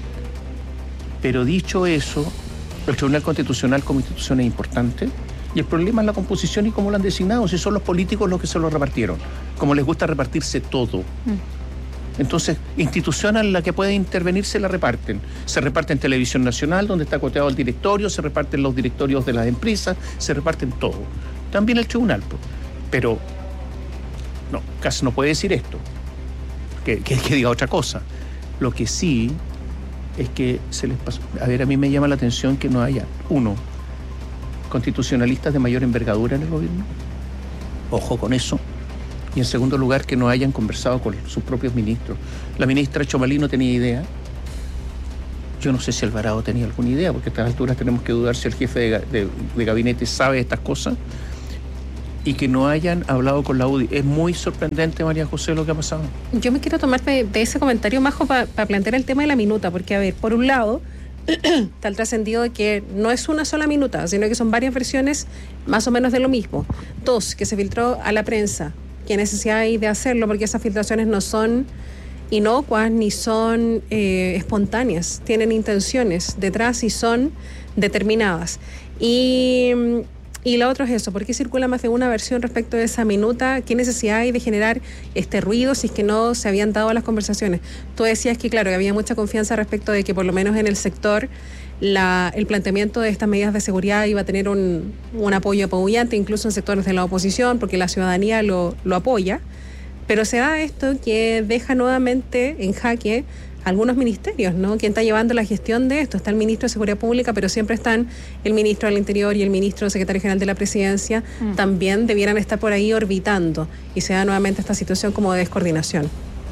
Pero dicho eso, el Tribunal Constitucional como institución es importante. Y el problema es la composición y cómo lo han designado. Si son los políticos los que se lo repartieron. Como les gusta repartirse todo. Mm. Entonces, institucional la que puede intervenir se la reparten. Se reparte en Televisión Nacional, donde está coteado el directorio, se reparten los directorios de las empresas, se reparten todo. También el tribunal, pues. Pero, no, casi no puede decir esto. Que, que, que diga otra cosa. Lo que sí es que se les pasó. A ver, a mí me llama la atención que no haya, uno, constitucionalistas de mayor envergadura en el gobierno. Ojo con eso. Y en segundo lugar, que no hayan conversado con sus propios ministros. La ministra Chomalí no tenía idea. Yo no sé si Alvarado tenía alguna idea, porque a estas alturas tenemos que dudar si el jefe de, de, de gabinete sabe estas cosas. Y que no hayan hablado con la U D I. Es muy sorprendente, María José, lo que ha pasado. Yo me quiero tomar de, de ese comentario, Majo, para pa plantear el tema de la minuta, porque, a ver, por un lado, está el trascendido de que no es una sola minuta, sino que son varias versiones más o menos de lo mismo. Dos, que se filtró a la prensa. ¿Qué necesidad hay de hacerlo? Porque esas filtraciones no son inocuas ni son eh, espontáneas, tienen intenciones detrás y son determinadas. Y, y lo otro es eso, ¿por qué circula más de una versión respecto de esa minuta? ¿Qué necesidad hay de generar este ruido si es que no se habían dado las conversaciones? Tú decías que, claro, que había mucha confianza respecto de que por lo menos en el sector La, el planteamiento de estas medidas de seguridad iba a tener un, un apoyo apabullante, incluso en sectores de la oposición, porque la ciudadanía lo, lo apoya, pero se da esto que deja nuevamente en jaque algunos ministerios, ¿no? ¿Quién está llevando la gestión de esto? Está el ministro de Seguridad Pública, pero siempre están el ministro del Interior y el ministro secretario general de la Presidencia, mm. también debieran estar por ahí orbitando, y se da nuevamente esta situación como de descoordinación.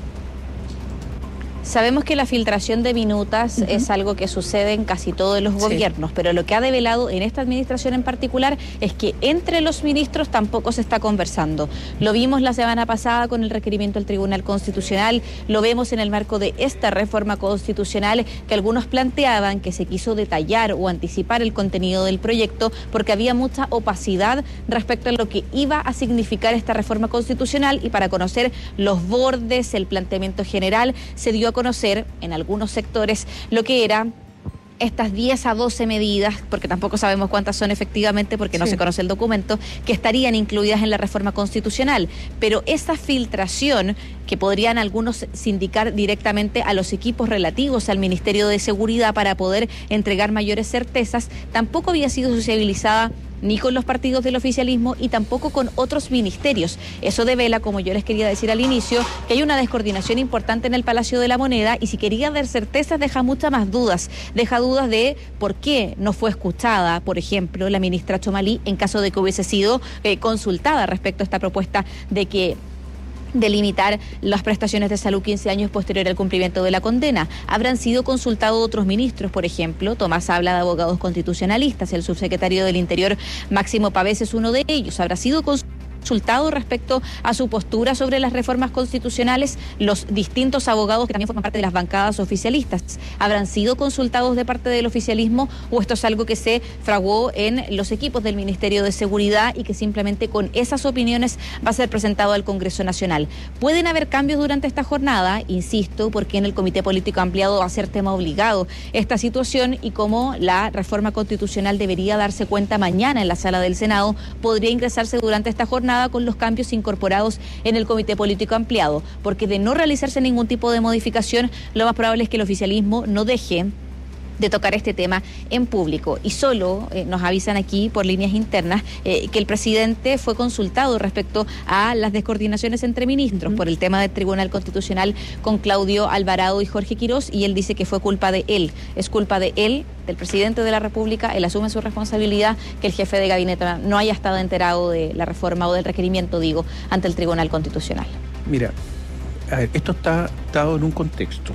Sabemos que la filtración de minutas uh-huh. es algo que sucede en casi todos los gobiernos, sí. pero lo que ha develado en esta administración en particular es que entre los ministros tampoco se está conversando. Lo vimos la semana pasada con el requerimiento del Tribunal Constitucional, lo vemos en el marco de esta reforma constitucional que algunos planteaban que se quiso detallar o anticipar el contenido del proyecto porque había mucha opacidad respecto a lo que iba a significar esta reforma constitucional, y para conocer los bordes, el planteamiento general, se dio a conocer en algunos sectores lo que era estas diez a doce medidas, porque tampoco sabemos cuántas son efectivamente porque sí. no se conoce el documento, que estarían incluidas en la reforma constitucional. Pero esa filtración, que podrían algunos sindicar directamente a los equipos relativos al Ministerio de Seguridad para poder entregar mayores certezas, tampoco había sido sociabilizada ni con los partidos del oficialismo y tampoco con otros ministerios. Eso devela, como yo les quería decir al inicio, que hay una descoordinación importante en el Palacio de la Moneda, y si quería dar certezas deja muchas más dudas. Deja dudas de por qué no fue escuchada, por ejemplo, la ministra Chomalí en caso de que hubiese sido eh, consultada respecto a esta propuesta de que de limitar las prestaciones de salud quince años posterior al cumplimiento de la condena. Habrán sido consultados otros ministros, por ejemplo, Tomás habla de abogados constitucionalistas, el subsecretario del Interior Máximo Pavés es uno de ellos. Habrá sido consultado consultado respecto a su postura sobre las reformas constitucionales los distintos abogados que también forman parte de las bancadas oficialistas. ¿Habrán sido consultados de parte del oficialismo o esto es algo que se fraguó en los equipos del Ministerio de Seguridad y que simplemente con esas opiniones va a ser presentado al Congreso Nacional? Pueden haber cambios durante esta jornada, insisto, porque en el Comité Político Ampliado va a ser tema obligado esta situación, y como la reforma constitucional debería darse cuenta mañana en la sala del Senado, podría ingresarse durante esta jornada con los cambios incorporados en el Comité Político Ampliado, porque de no realizarse ningún tipo de modificación, lo más probable es que el oficialismo no deje de tocar este tema en público. Y solo eh, nos avisan aquí por líneas internas eh, que el presidente fue consultado respecto a las descoordinaciones entre ministros uh-huh. por el tema del Tribunal Constitucional con Claudio Alvarado y Jorge Quirós, y él dice que fue culpa de él, es culpa de él, del presidente de la República, él asume su responsabilidad, que el jefe de gabinete no haya estado enterado de la reforma o del requerimiento, digo, ante el Tribunal Constitucional. Mira, a ver, esto está dado en un contexto.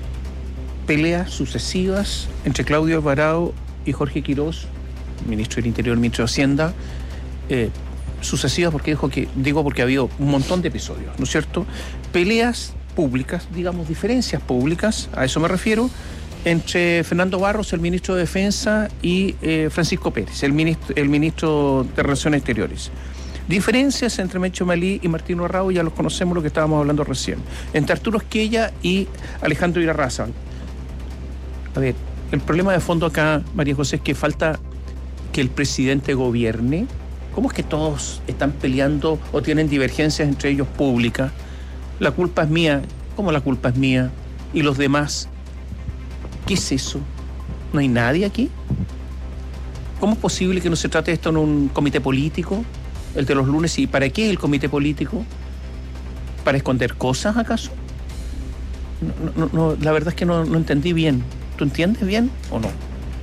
Peleas sucesivas entre Claudio Alvarado y Jorge Quirós, ministro del Interior, ministro de Hacienda, eh, sucesivas porque dijo que, digo porque ha habido un montón de episodios, ¿no es cierto? Peleas públicas, digamos, diferencias públicas, a eso me refiero, entre Fernando Barros, el ministro de Defensa, y eh, Francisco Pérez, el ministro, el ministro de Relaciones Exteriores. Diferencias entre Mencho Malí y Martín Arrau, ya los conocemos, lo que estábamos hablando recién. Entre Arturo Esquella y Alejandro Irarrázaval. A ver, el problema de fondo acá, María José, es que falta que el presidente gobierne. ¿Cómo es que todos están peleando o tienen divergencias entre ellos públicas? La culpa es mía, ¿Cómo la culpa es mía? ¿Y los demás? ¿Qué es eso? ¿No hay nadie aquí? ¿Cómo es posible que no se trate esto en un comité político? El de los lunes. ¿Y para qué el comité político? ¿Para esconder cosas, acaso? No, no, no, la verdad es que no, no entendí bien. ¿Tú entiendes bien o no?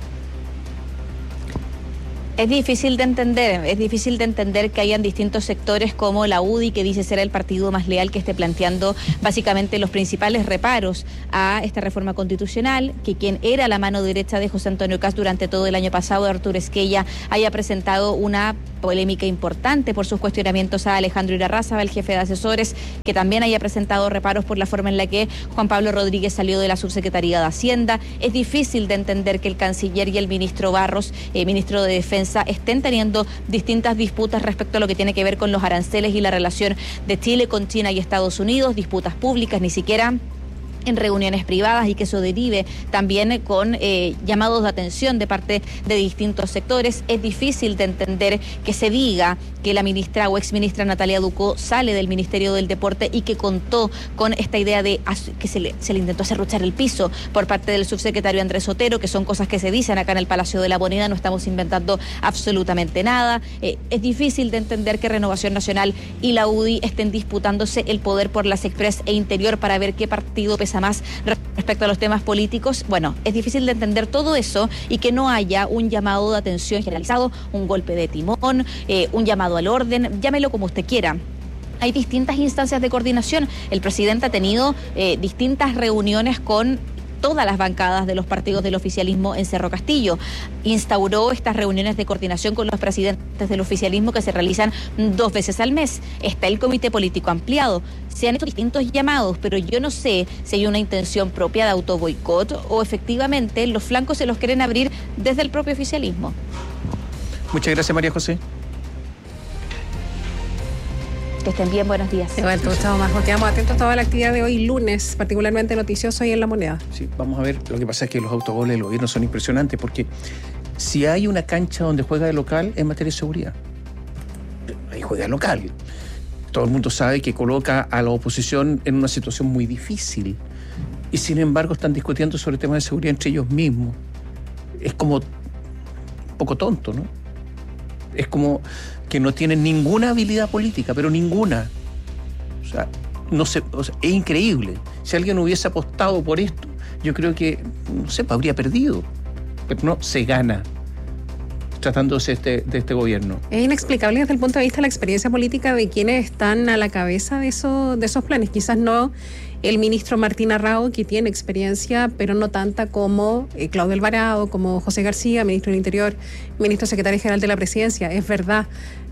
Es difícil de entender, es difícil de entender que hayan distintos sectores como la U D I, que dice ser el partido más leal, que esté planteando básicamente los principales reparos a esta reforma constitucional, que quien era la mano derecha de José Antonio Kast durante todo el año pasado, Arturo Esquella, haya presentado una polémica importante por sus cuestionamientos a Alejandro Irarrázaval, el jefe de asesores, que también haya presentado reparos por la forma en la que Juan Pablo Rodríguez salió de la subsecretaría de Hacienda. Es difícil de entender que el canciller y el ministro Barros, eh, ministro de Defensa, estén teniendo distintas disputas respecto a lo que tiene que ver con los aranceles y la relación de Chile con China y Estados Unidos, disputas públicas, ni siquiera en reuniones privadas, y que eso derive también con eh, llamados de atención de parte de distintos sectores. Es difícil de entender que se diga que la ministra o exministra Natalia Ducó sale del Ministerio del Deporte y que contó con esta idea de que se le, se le intentó serruchar el piso por parte del subsecretario Andrés Otero, que son cosas que se dicen acá en el Palacio de la Moneda, no estamos inventando absolutamente nada. Eh, es difícil de entender que Renovación Nacional y la U D I estén disputándose el poder por las Express e Interior para ver qué partido pesa más respecto a los temas políticos. Bueno, es difícil de entender todo eso y que no haya un llamado de atención generalizado, un golpe de timón, eh, un llamado al orden, llámelo como usted quiera. Hay distintas instancias de coordinación. El presidente ha tenido eh, distintas reuniones con todas las bancadas de los partidos del oficialismo en Cerro Castillo. Instauró estas reuniones de coordinación con los presidentes del oficialismo que se realizan dos veces al mes. Está el comité político ampliado. Se han hecho distintos llamados, pero yo no sé si hay una intención propia de autoboicot o efectivamente los flancos se los quieren abrir desde el propio oficialismo. Muchas gracias, María José. Que estén bien, buenos días. De vuelta, Gustavo Majo. Quedamos atentos a toda la actividad de hoy lunes, particularmente noticioso y en La Moneda. Sí, vamos a ver. Lo que pasa es que los autogoles del gobierno son impresionantes, porque si hay una cancha donde juega de local, es materia de seguridad. Ahí juega de local. Todo el mundo sabe que coloca a la oposición en una situación muy difícil. Y sin embargo están discutiendo sobre temas de seguridad entre ellos mismos. Es como un poco tonto, ¿no? Es como que no tienen ninguna habilidad política, pero ninguna. O sea, no sé, o sea, es increíble. Si alguien hubiese apostado por esto, yo creo que, no sé, habría perdido. Pero no, se gana tratándose este, de este gobierno. Es inexplicable desde el punto de vista de la experiencia política de quienes están a la cabeza de, eso, de esos planes. Quizás no el ministro Martín Arrau, que tiene experiencia, pero no tanta como eh, Claudio Alvarado, como José García, ministro del Interior, ministro secretario general de la Presidencia. Es verdad.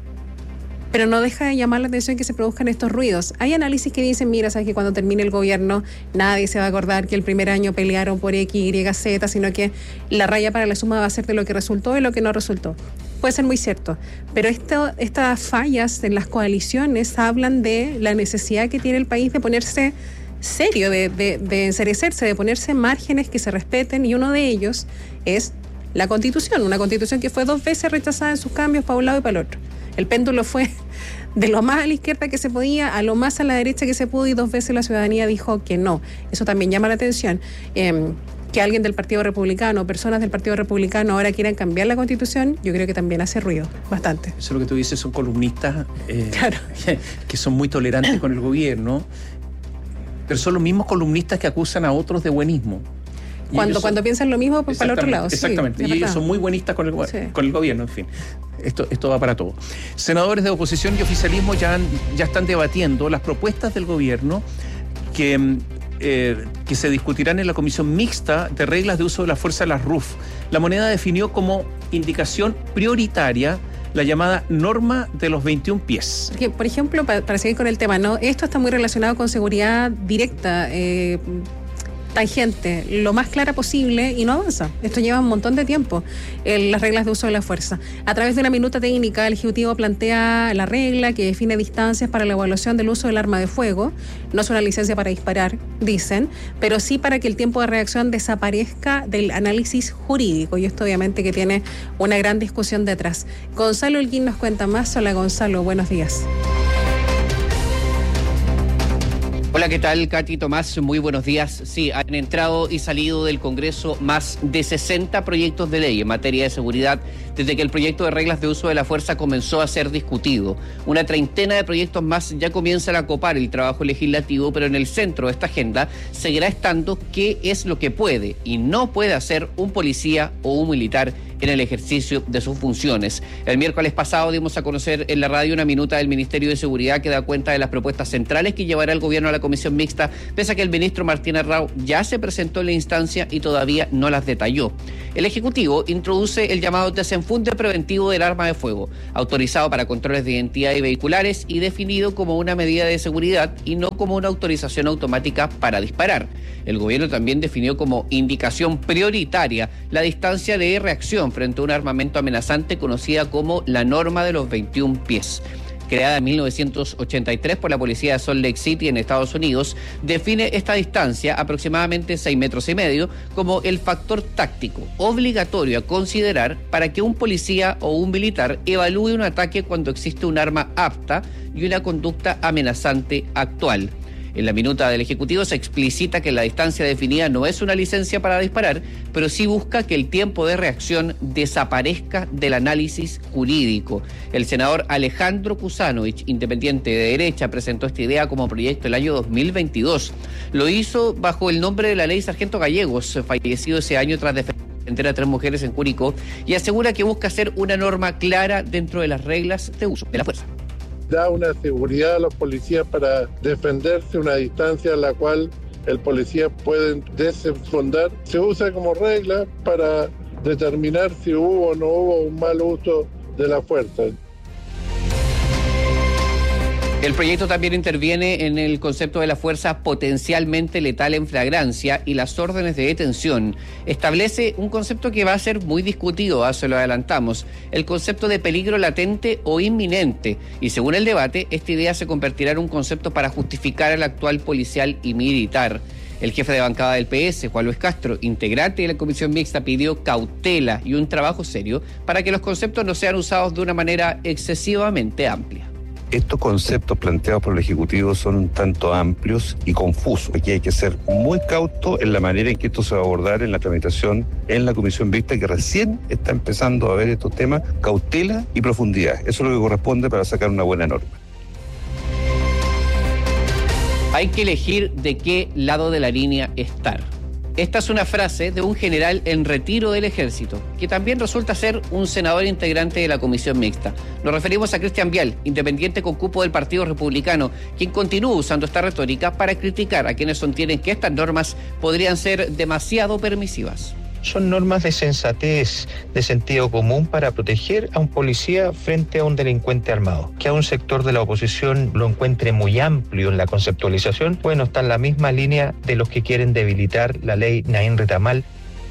Pero no deja de llamar la atención que se produzcan estos ruidos. Hay análisis que dicen, mira, sabes que cuando termine el gobierno nadie se va a acordar que el primer año pelearon por X, Y, Z, sino que la raya para la suma va a ser de lo que resultó y lo que no resultó. Puede ser muy cierto, pero esto, estas fallas en las coaliciones hablan de la necesidad que tiene el país de ponerse serio, de, de, de encerecerse, de ponerse márgenes que se respeten, y uno de ellos es la Constitución, una Constitución que fue dos veces rechazada en sus cambios para un lado y para el otro. El péndulo fue de lo más a la izquierda que se podía a lo más a la derecha que se pudo, y dos veces la ciudadanía dijo que no. Eso también llama la atención. Eh, que alguien del Partido Republicano, personas del Partido Republicano ahora quieran cambiar la Constitución, yo creo que también hace ruido, bastante. Eso es lo que tú dices, son columnistas eh, claro. que son muy tolerantes con el gobierno, pero son los mismos columnistas que acusan a otros de buenismo. Cuando, son, cuando piensan lo mismo, pues para el otro lado. Exactamente, sí, y ellos son muy buenistas con el, sí. con el gobierno, en fin. Esto, esto va para todo. Senadores de oposición y oficialismo ya, han, ya están debatiendo las propuestas del gobierno que, eh, que se discutirán en la comisión mixta de reglas de uso de la fuerza de las R U F. La Moneda definió como indicación prioritaria la llamada norma de los veintiún pies. Porque, por ejemplo, para, para seguir con el tema, ¿no? Esto está muy relacionado con seguridad directa, eh, tangente, lo más clara posible, y no avanza. Esto lleva un montón de tiempo, eh, las reglas de uso de la fuerza. A través de una minuta técnica, el Ejecutivo plantea la regla que define distancias para la evaluación del uso del arma de fuego. No es una licencia para disparar, dicen, pero sí para que el tiempo de reacción desaparezca del análisis jurídico, y esto obviamente que tiene una gran discusión detrás. Gonzalo Holguín nos cuenta más. Hola, Gonzalo, buenos días. Hola, ¿qué tal, Katy, Tomás? Muy buenos días. Sí, han entrado y salido del Congreso más de sesenta proyectos de ley en materia de seguridad desde que el proyecto de reglas de uso de la fuerza comenzó a ser discutido. Una treintena de proyectos más ya comienzan a copar el trabajo legislativo, pero en el centro de esta agenda seguirá estando qué es lo que puede y no puede hacer un policía o un militar en el ejercicio de sus funciones. El miércoles pasado dimos a conocer en la radio una minuta del Ministerio de Seguridad que da cuenta de las propuestas centrales que llevará el gobierno a la comisión mixta, pese a que el ministro Martín Arrau ya se presentó en la instancia y todavía no las detalló. El Ejecutivo introduce el llamado desenfunde preventivo del arma de fuego, autorizado para controles de identidad y vehiculares y definido como una medida de seguridad y no como una autorización automática para disparar. El gobierno también definió como indicación prioritaria la distancia de reacción frente a un armamento amenazante conocida como la norma de los veintiún pies. Creada en mil novecientos ochenta y tres por la policía de Salt Lake City en Estados Unidos, define esta distancia, aproximadamente seis metros y medio, como el factor táctico obligatorio a considerar para que un policía o un militar evalúe un ataque cuando existe un arma apta y una conducta amenazante actual. En la minuta del Ejecutivo se explicita que la distancia definida no es una licencia para disparar, pero sí busca que el tiempo de reacción desaparezca del análisis jurídico. El senador Alejandro Kusanovich, independiente de derecha, presentó esta idea como proyecto el año dos mil veintidós. Lo hizo bajo el nombre de la ley Sargento Gallegos, fallecido ese año tras defender a tres mujeres en Curicó, y asegura que busca ser una norma clara dentro de las reglas de uso de la fuerza. Da una seguridad a los policías para defenderse, una distancia a la cual el policía puede desenfundar. Se usa como regla para determinar si hubo o no hubo un mal uso de la fuerza. El proyecto también interviene en el concepto de la fuerza potencialmente letal en flagrancia y las órdenes de detención. Establece un concepto que va a ser muy discutido, ah, se lo adelantamos, el concepto de peligro latente o inminente. Y según el debate, esta idea se convertirá en un concepto para justificar al actual policial y militar. El jefe de bancada del P S, Juan Luis Castro, integrante de la comisión mixta, pidió cautela y un trabajo serio para que los conceptos no sean usados de una manera excesivamente amplia. Estos conceptos planteados por el Ejecutivo son un tanto amplios y confusos. Aquí hay que ser muy cauto en la manera en que esto se va a abordar en la tramitación en la comisión mixta, que recién está empezando a ver estos temas, cautela y profundidad. Eso es lo que corresponde para sacar una buena norma. Hay que elegir de qué lado de la línea estar. Esta es una frase de un general en retiro del ejército, que también resulta ser un senador integrante de la comisión mixta. Nos referimos a Cristian Vial, independiente con cupo del Partido Republicano, quien continúa usando esta retórica para criticar a quienes sostienen que estas normas podrían ser demasiado permisivas. Son normas de sensatez, de sentido común para proteger a un policía frente a un delincuente armado. Que a un sector de la oposición lo encuentre muy amplio en la conceptualización, bueno, está en la misma línea de los que quieren debilitar la ley Naín Retamal.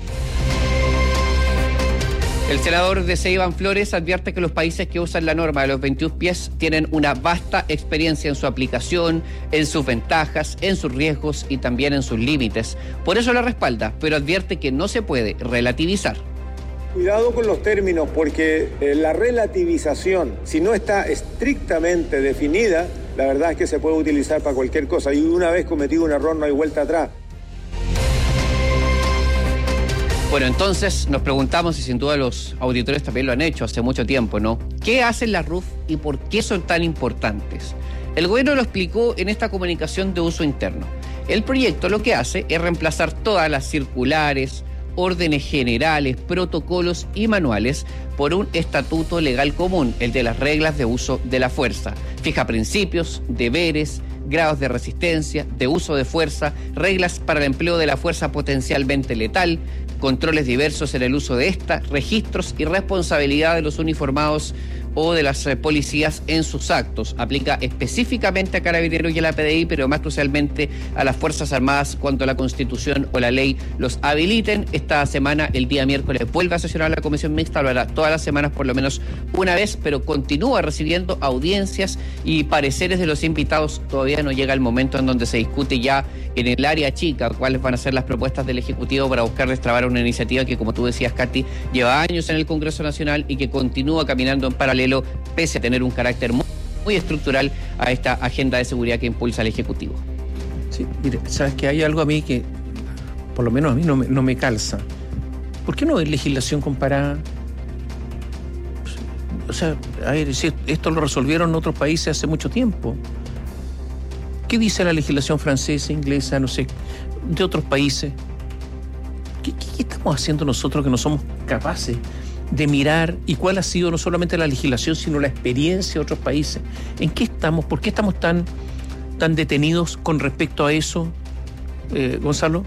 El senador D C Iván Flores advierte que los países que usan la norma de los veintiún pies tienen una vasta experiencia en su aplicación, en sus ventajas, en sus riesgos y también en sus límites. Por eso la respalda, pero advierte que no se puede relativizar. Cuidado con los términos, porque eh, la relativización, si no está estrictamente definida, la verdad es que se puede utilizar para cualquier cosa. Y una vez cometido un error no hay vuelta atrás. Bueno, entonces nos preguntamos, y sin duda los auditores también lo han hecho hace mucho tiempo, ¿no? ¿Qué hacen las R U F y por qué son tan importantes? El gobierno lo explicó en esta comunicación de uso interno. El proyecto lo que hace es reemplazar todas las circulares, órdenes generales, protocolos y manuales por un estatuto legal común, el de las reglas de uso de la fuerza. Fija principios, deberes, grados de resistencia, de uso de fuerza, reglas para el empleo de la fuerza potencialmente letal, controles diversos en el uso de esta, registros y responsabilidad de los uniformados o de las eh, policías en sus actos. Aplica específicamente a Carabineros y a la P D I, pero más crucialmente a las Fuerzas Armadas cuando la Constitución o la ley los habiliten. Esta semana, el día miércoles, vuelve a sesionar la Comisión Mixta, lo hará todas las semanas por lo menos una vez, pero continúa recibiendo audiencias y pareceres de los invitados. Todavía no llega el momento en donde se discute ya en el área chica cuáles van a ser las propuestas del Ejecutivo para buscar destrabar una iniciativa que, como tú decías, Katy, lleva años en el Congreso Nacional y que continúa caminando en paralelo, pese a tener un carácter muy, muy estructural a esta agenda de seguridad que impulsa el Ejecutivo. Sí, mire, sabes que hay algo a mí que, por lo menos a mí no me, no me calza. ¿Por qué no hay legislación comparada? O sea, a ver, si esto lo resolvieron en otros países hace mucho tiempo. ¿Qué dice la legislación francesa, inglesa, no sé, de otros países? ¿Qué, qué, qué estamos haciendo nosotros que no somos capaces de mirar y cuál ha sido no solamente la legislación, sino la experiencia de otros países? ¿En qué estamos? ¿Por qué estamos tan, tan detenidos con respecto a eso, eh, Gonzalo?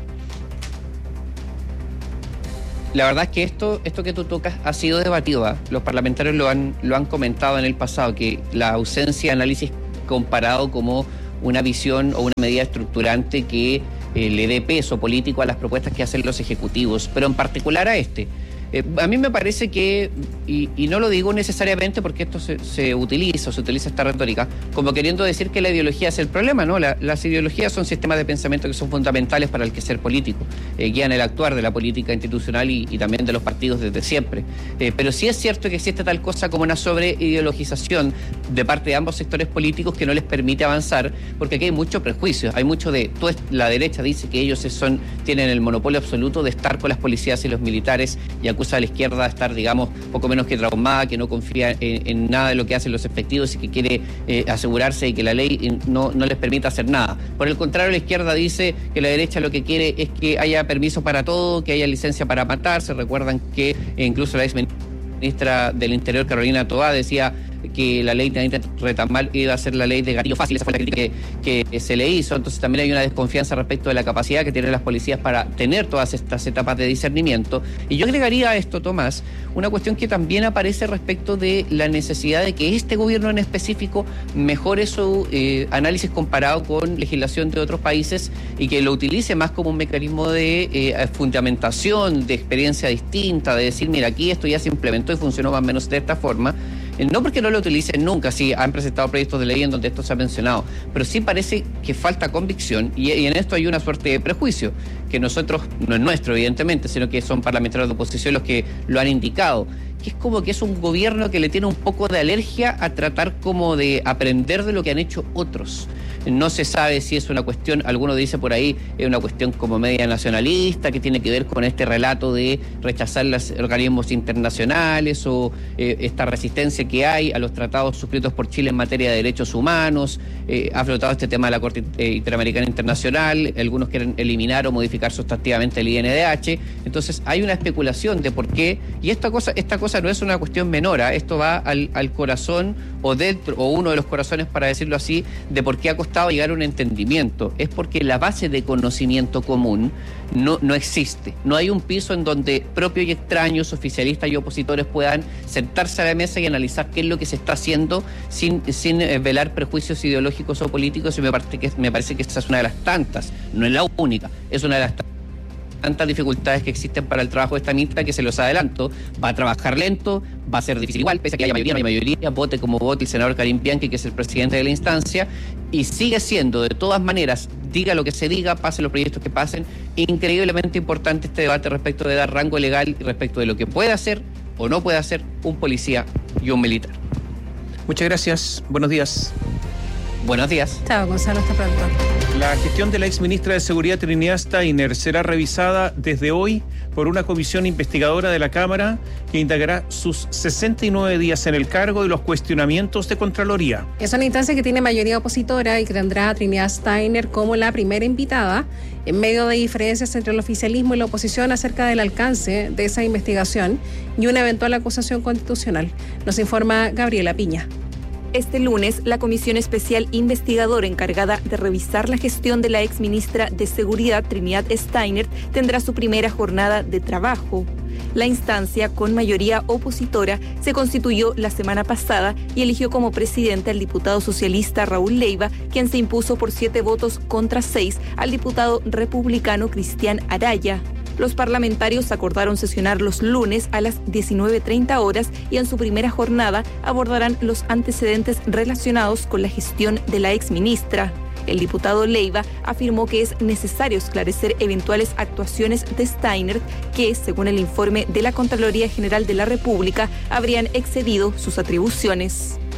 La verdad es que esto, esto que tú tocas ha sido debatido, ¿eh? Los parlamentarios lo han, lo han comentado en el pasado, que la ausencia de análisis comparado como una visión o una medida estructurante que eh, le dé peso político a las propuestas que hacen los ejecutivos, pero en particular a este. Eh, a mí me parece que, y, y no lo digo necesariamente porque esto se, se utiliza, o se utiliza esta retórica, como queriendo decir que la ideología es el problema, ¿no? La, las ideologías son sistemas de pensamiento que son fundamentales para el quehacer político, eh, guían el actuar de la política institucional y, y también de los partidos desde siempre. Eh, pero sí es cierto que existe tal cosa como una sobreideologización de parte de ambos sectores políticos que no les permite avanzar, porque aquí hay mucho prejuicio, hay mucho de, toda la derecha dice que ellos son, tienen el monopolio absoluto de estar con las policías y los militares y acusa a la izquierda a estar, digamos, poco menos que traumada, que no confía en, en nada de lo que hacen los efectivos y que quiere eh, asegurarse de que la ley no, no les permita hacer nada. Por el contrario, la izquierda dice que la derecha lo que quiere es que haya permiso para todo, que haya licencia para matar. Se recuerdan que eh, incluso la ex ministra del Interior, Carolina Toá, decía que la ley de Retamal iba a ser la ley de gatillo fácil. Esa fue la crítica que, que se le hizo. Entonces también hay una desconfianza respecto de la capacidad que tienen las policías para tener todas estas etapas de discernimiento. Y yo agregaría a esto, Tomás, una cuestión que también aparece respecto de la necesidad de que este gobierno en específico mejore su eh, análisis comparado con legislación de otros países y que lo utilice más como un mecanismo de eh, fundamentación, de experiencia distinta, de decir, mira, aquí esto ya se implementó y funcionó más o menos de esta forma. No porque no lo utilicen nunca, sí, han presentado proyectos de ley en donde esto se ha mencionado, pero sí parece que falta convicción y, y en esto hay una suerte de prejuicio, que nosotros, no es nuestro evidentemente, sino que son parlamentarios de oposición los que lo han indicado, que es como que es un gobierno que le tiene un poco de alergia a tratar como de aprender de lo que han hecho otros. No se sabe si es una cuestión, alguno dice por ahí, es una cuestión como media nacionalista, que tiene que ver con este relato de rechazar los organismos internacionales o eh, esta resistencia que hay a los tratados suscritos por Chile en materia de derechos humanos. Eh, ha flotado este tema de la Corte Interamericana Internacional, algunos quieren eliminar o modificar sustantivamente el I N D H. Entonces hay una especulación de por qué, y esta cosa, esta cosa no es una cuestión menor, ¿eh? Esto va al, al corazón o dentro, o uno de los corazones, para decirlo así, de por qué ha costado llegar a un entendimiento. Es porque la base de conocimiento común no, no existe. No hay un piso en donde propios y extraños, oficialistas y opositores puedan sentarse a la mesa y analizar qué es lo que se está haciendo sin, sin eh, velar prejuicios ideológicos o políticos, y me parece que me parece que esa es una de las tantas, no es la única, es una de las tantas dificultades que existen para el trabajo de esta ministra, que se los adelanto, va a trabajar lento, va a ser difícil igual, pese a que haya mayoría, no hay mayoría, vote como vote el senador Karim Bianchi, que es el presidente de la instancia, y sigue siendo, de todas maneras, diga lo que se diga, pasen los proyectos que pasen, increíblemente importante este debate respecto de dar rango legal y respecto de lo que puede hacer o no puede hacer un policía y un militar. Muchas gracias, buenos días. Buenos días. Chao, Gonzalo, hasta pronto. La gestión de la exministra de Seguridad Trinidad Steiner será revisada desde hoy por una comisión investigadora de la Cámara que indagará sus sesenta y nueve días en el cargo y los cuestionamientos de Contraloría. Es una instancia que tiene mayoría opositora y que tendrá a Trinidad Steiner como la primera invitada en medio de diferencias entre el oficialismo y la oposición acerca del alcance de esa investigación y una eventual acusación constitucional. Nos informa Gabriela Piña. Este lunes, la Comisión Especial Investigadora encargada de revisar la gestión de la exministra de Seguridad, Trinidad Steiner, tendrá su primera jornada de trabajo. La instancia, con mayoría opositora, se constituyó la semana pasada y eligió como presidente al diputado socialista Raúl Leiva, quien se impuso por siete votos contra seis al diputado republicano Cristian Araya. Los parlamentarios acordaron sesionar los lunes a las diecinueve treinta horas y en su primera jornada abordarán los antecedentes relacionados con la gestión de la exministra. El diputado Leiva afirmó que es necesario esclarecer eventuales actuaciones de Steiner que, según el informe de la Contraloría General de la República, habrían excedido sus atribuciones.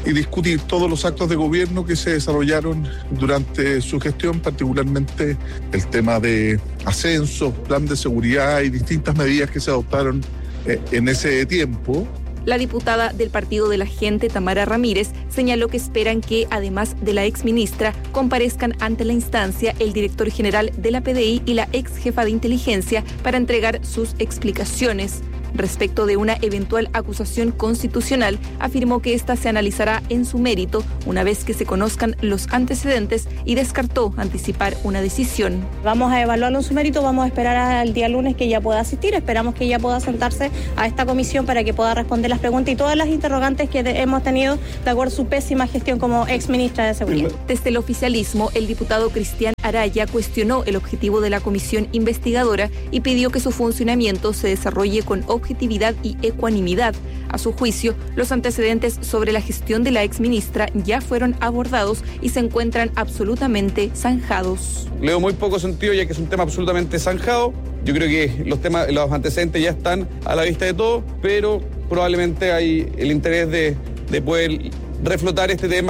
y discutir todos los actos de gobierno que se desarrollaron durante su gestión, particularmente el tema de ascensos, plan de seguridad y distintas medidas que se adoptaron eh, en ese tiempo. La diputada del Partido de la Gente, Tamara Ramírez, señaló que esperan que, además de la exministra, comparezcan ante la instancia el director general de la P D I y la ex jefa de inteligencia para entregar sus explicaciones. Respecto de una eventual acusación constitucional, afirmó que ésta se analizará en su mérito una vez que se conozcan los antecedentes y descartó anticipar una decisión. Vamos a evaluarlo en su mérito, vamos a esperar al día lunes que ella pueda asistir, esperamos que ella pueda sentarse a esta comisión para que pueda responder las preguntas y todas las interrogantes que hemos tenido de acuerdo a su pésima gestión como ex ministra de Seguridad. Desde el oficialismo, el diputado Cristian Araya cuestionó el objetivo de la comisión investigadora y pidió que su funcionamiento se desarrolle con objetividad y ecuanimidad. A su juicio, los antecedentes sobre la gestión de la exministra ya fueron abordados y se encuentran absolutamente zanjados. Leo muy poco sentido ya que es un tema absolutamente zanjado. Yo creo que los temas, los antecedentes ya están a la vista de todos, pero probablemente hay el interés de, de poder reflotar este tema.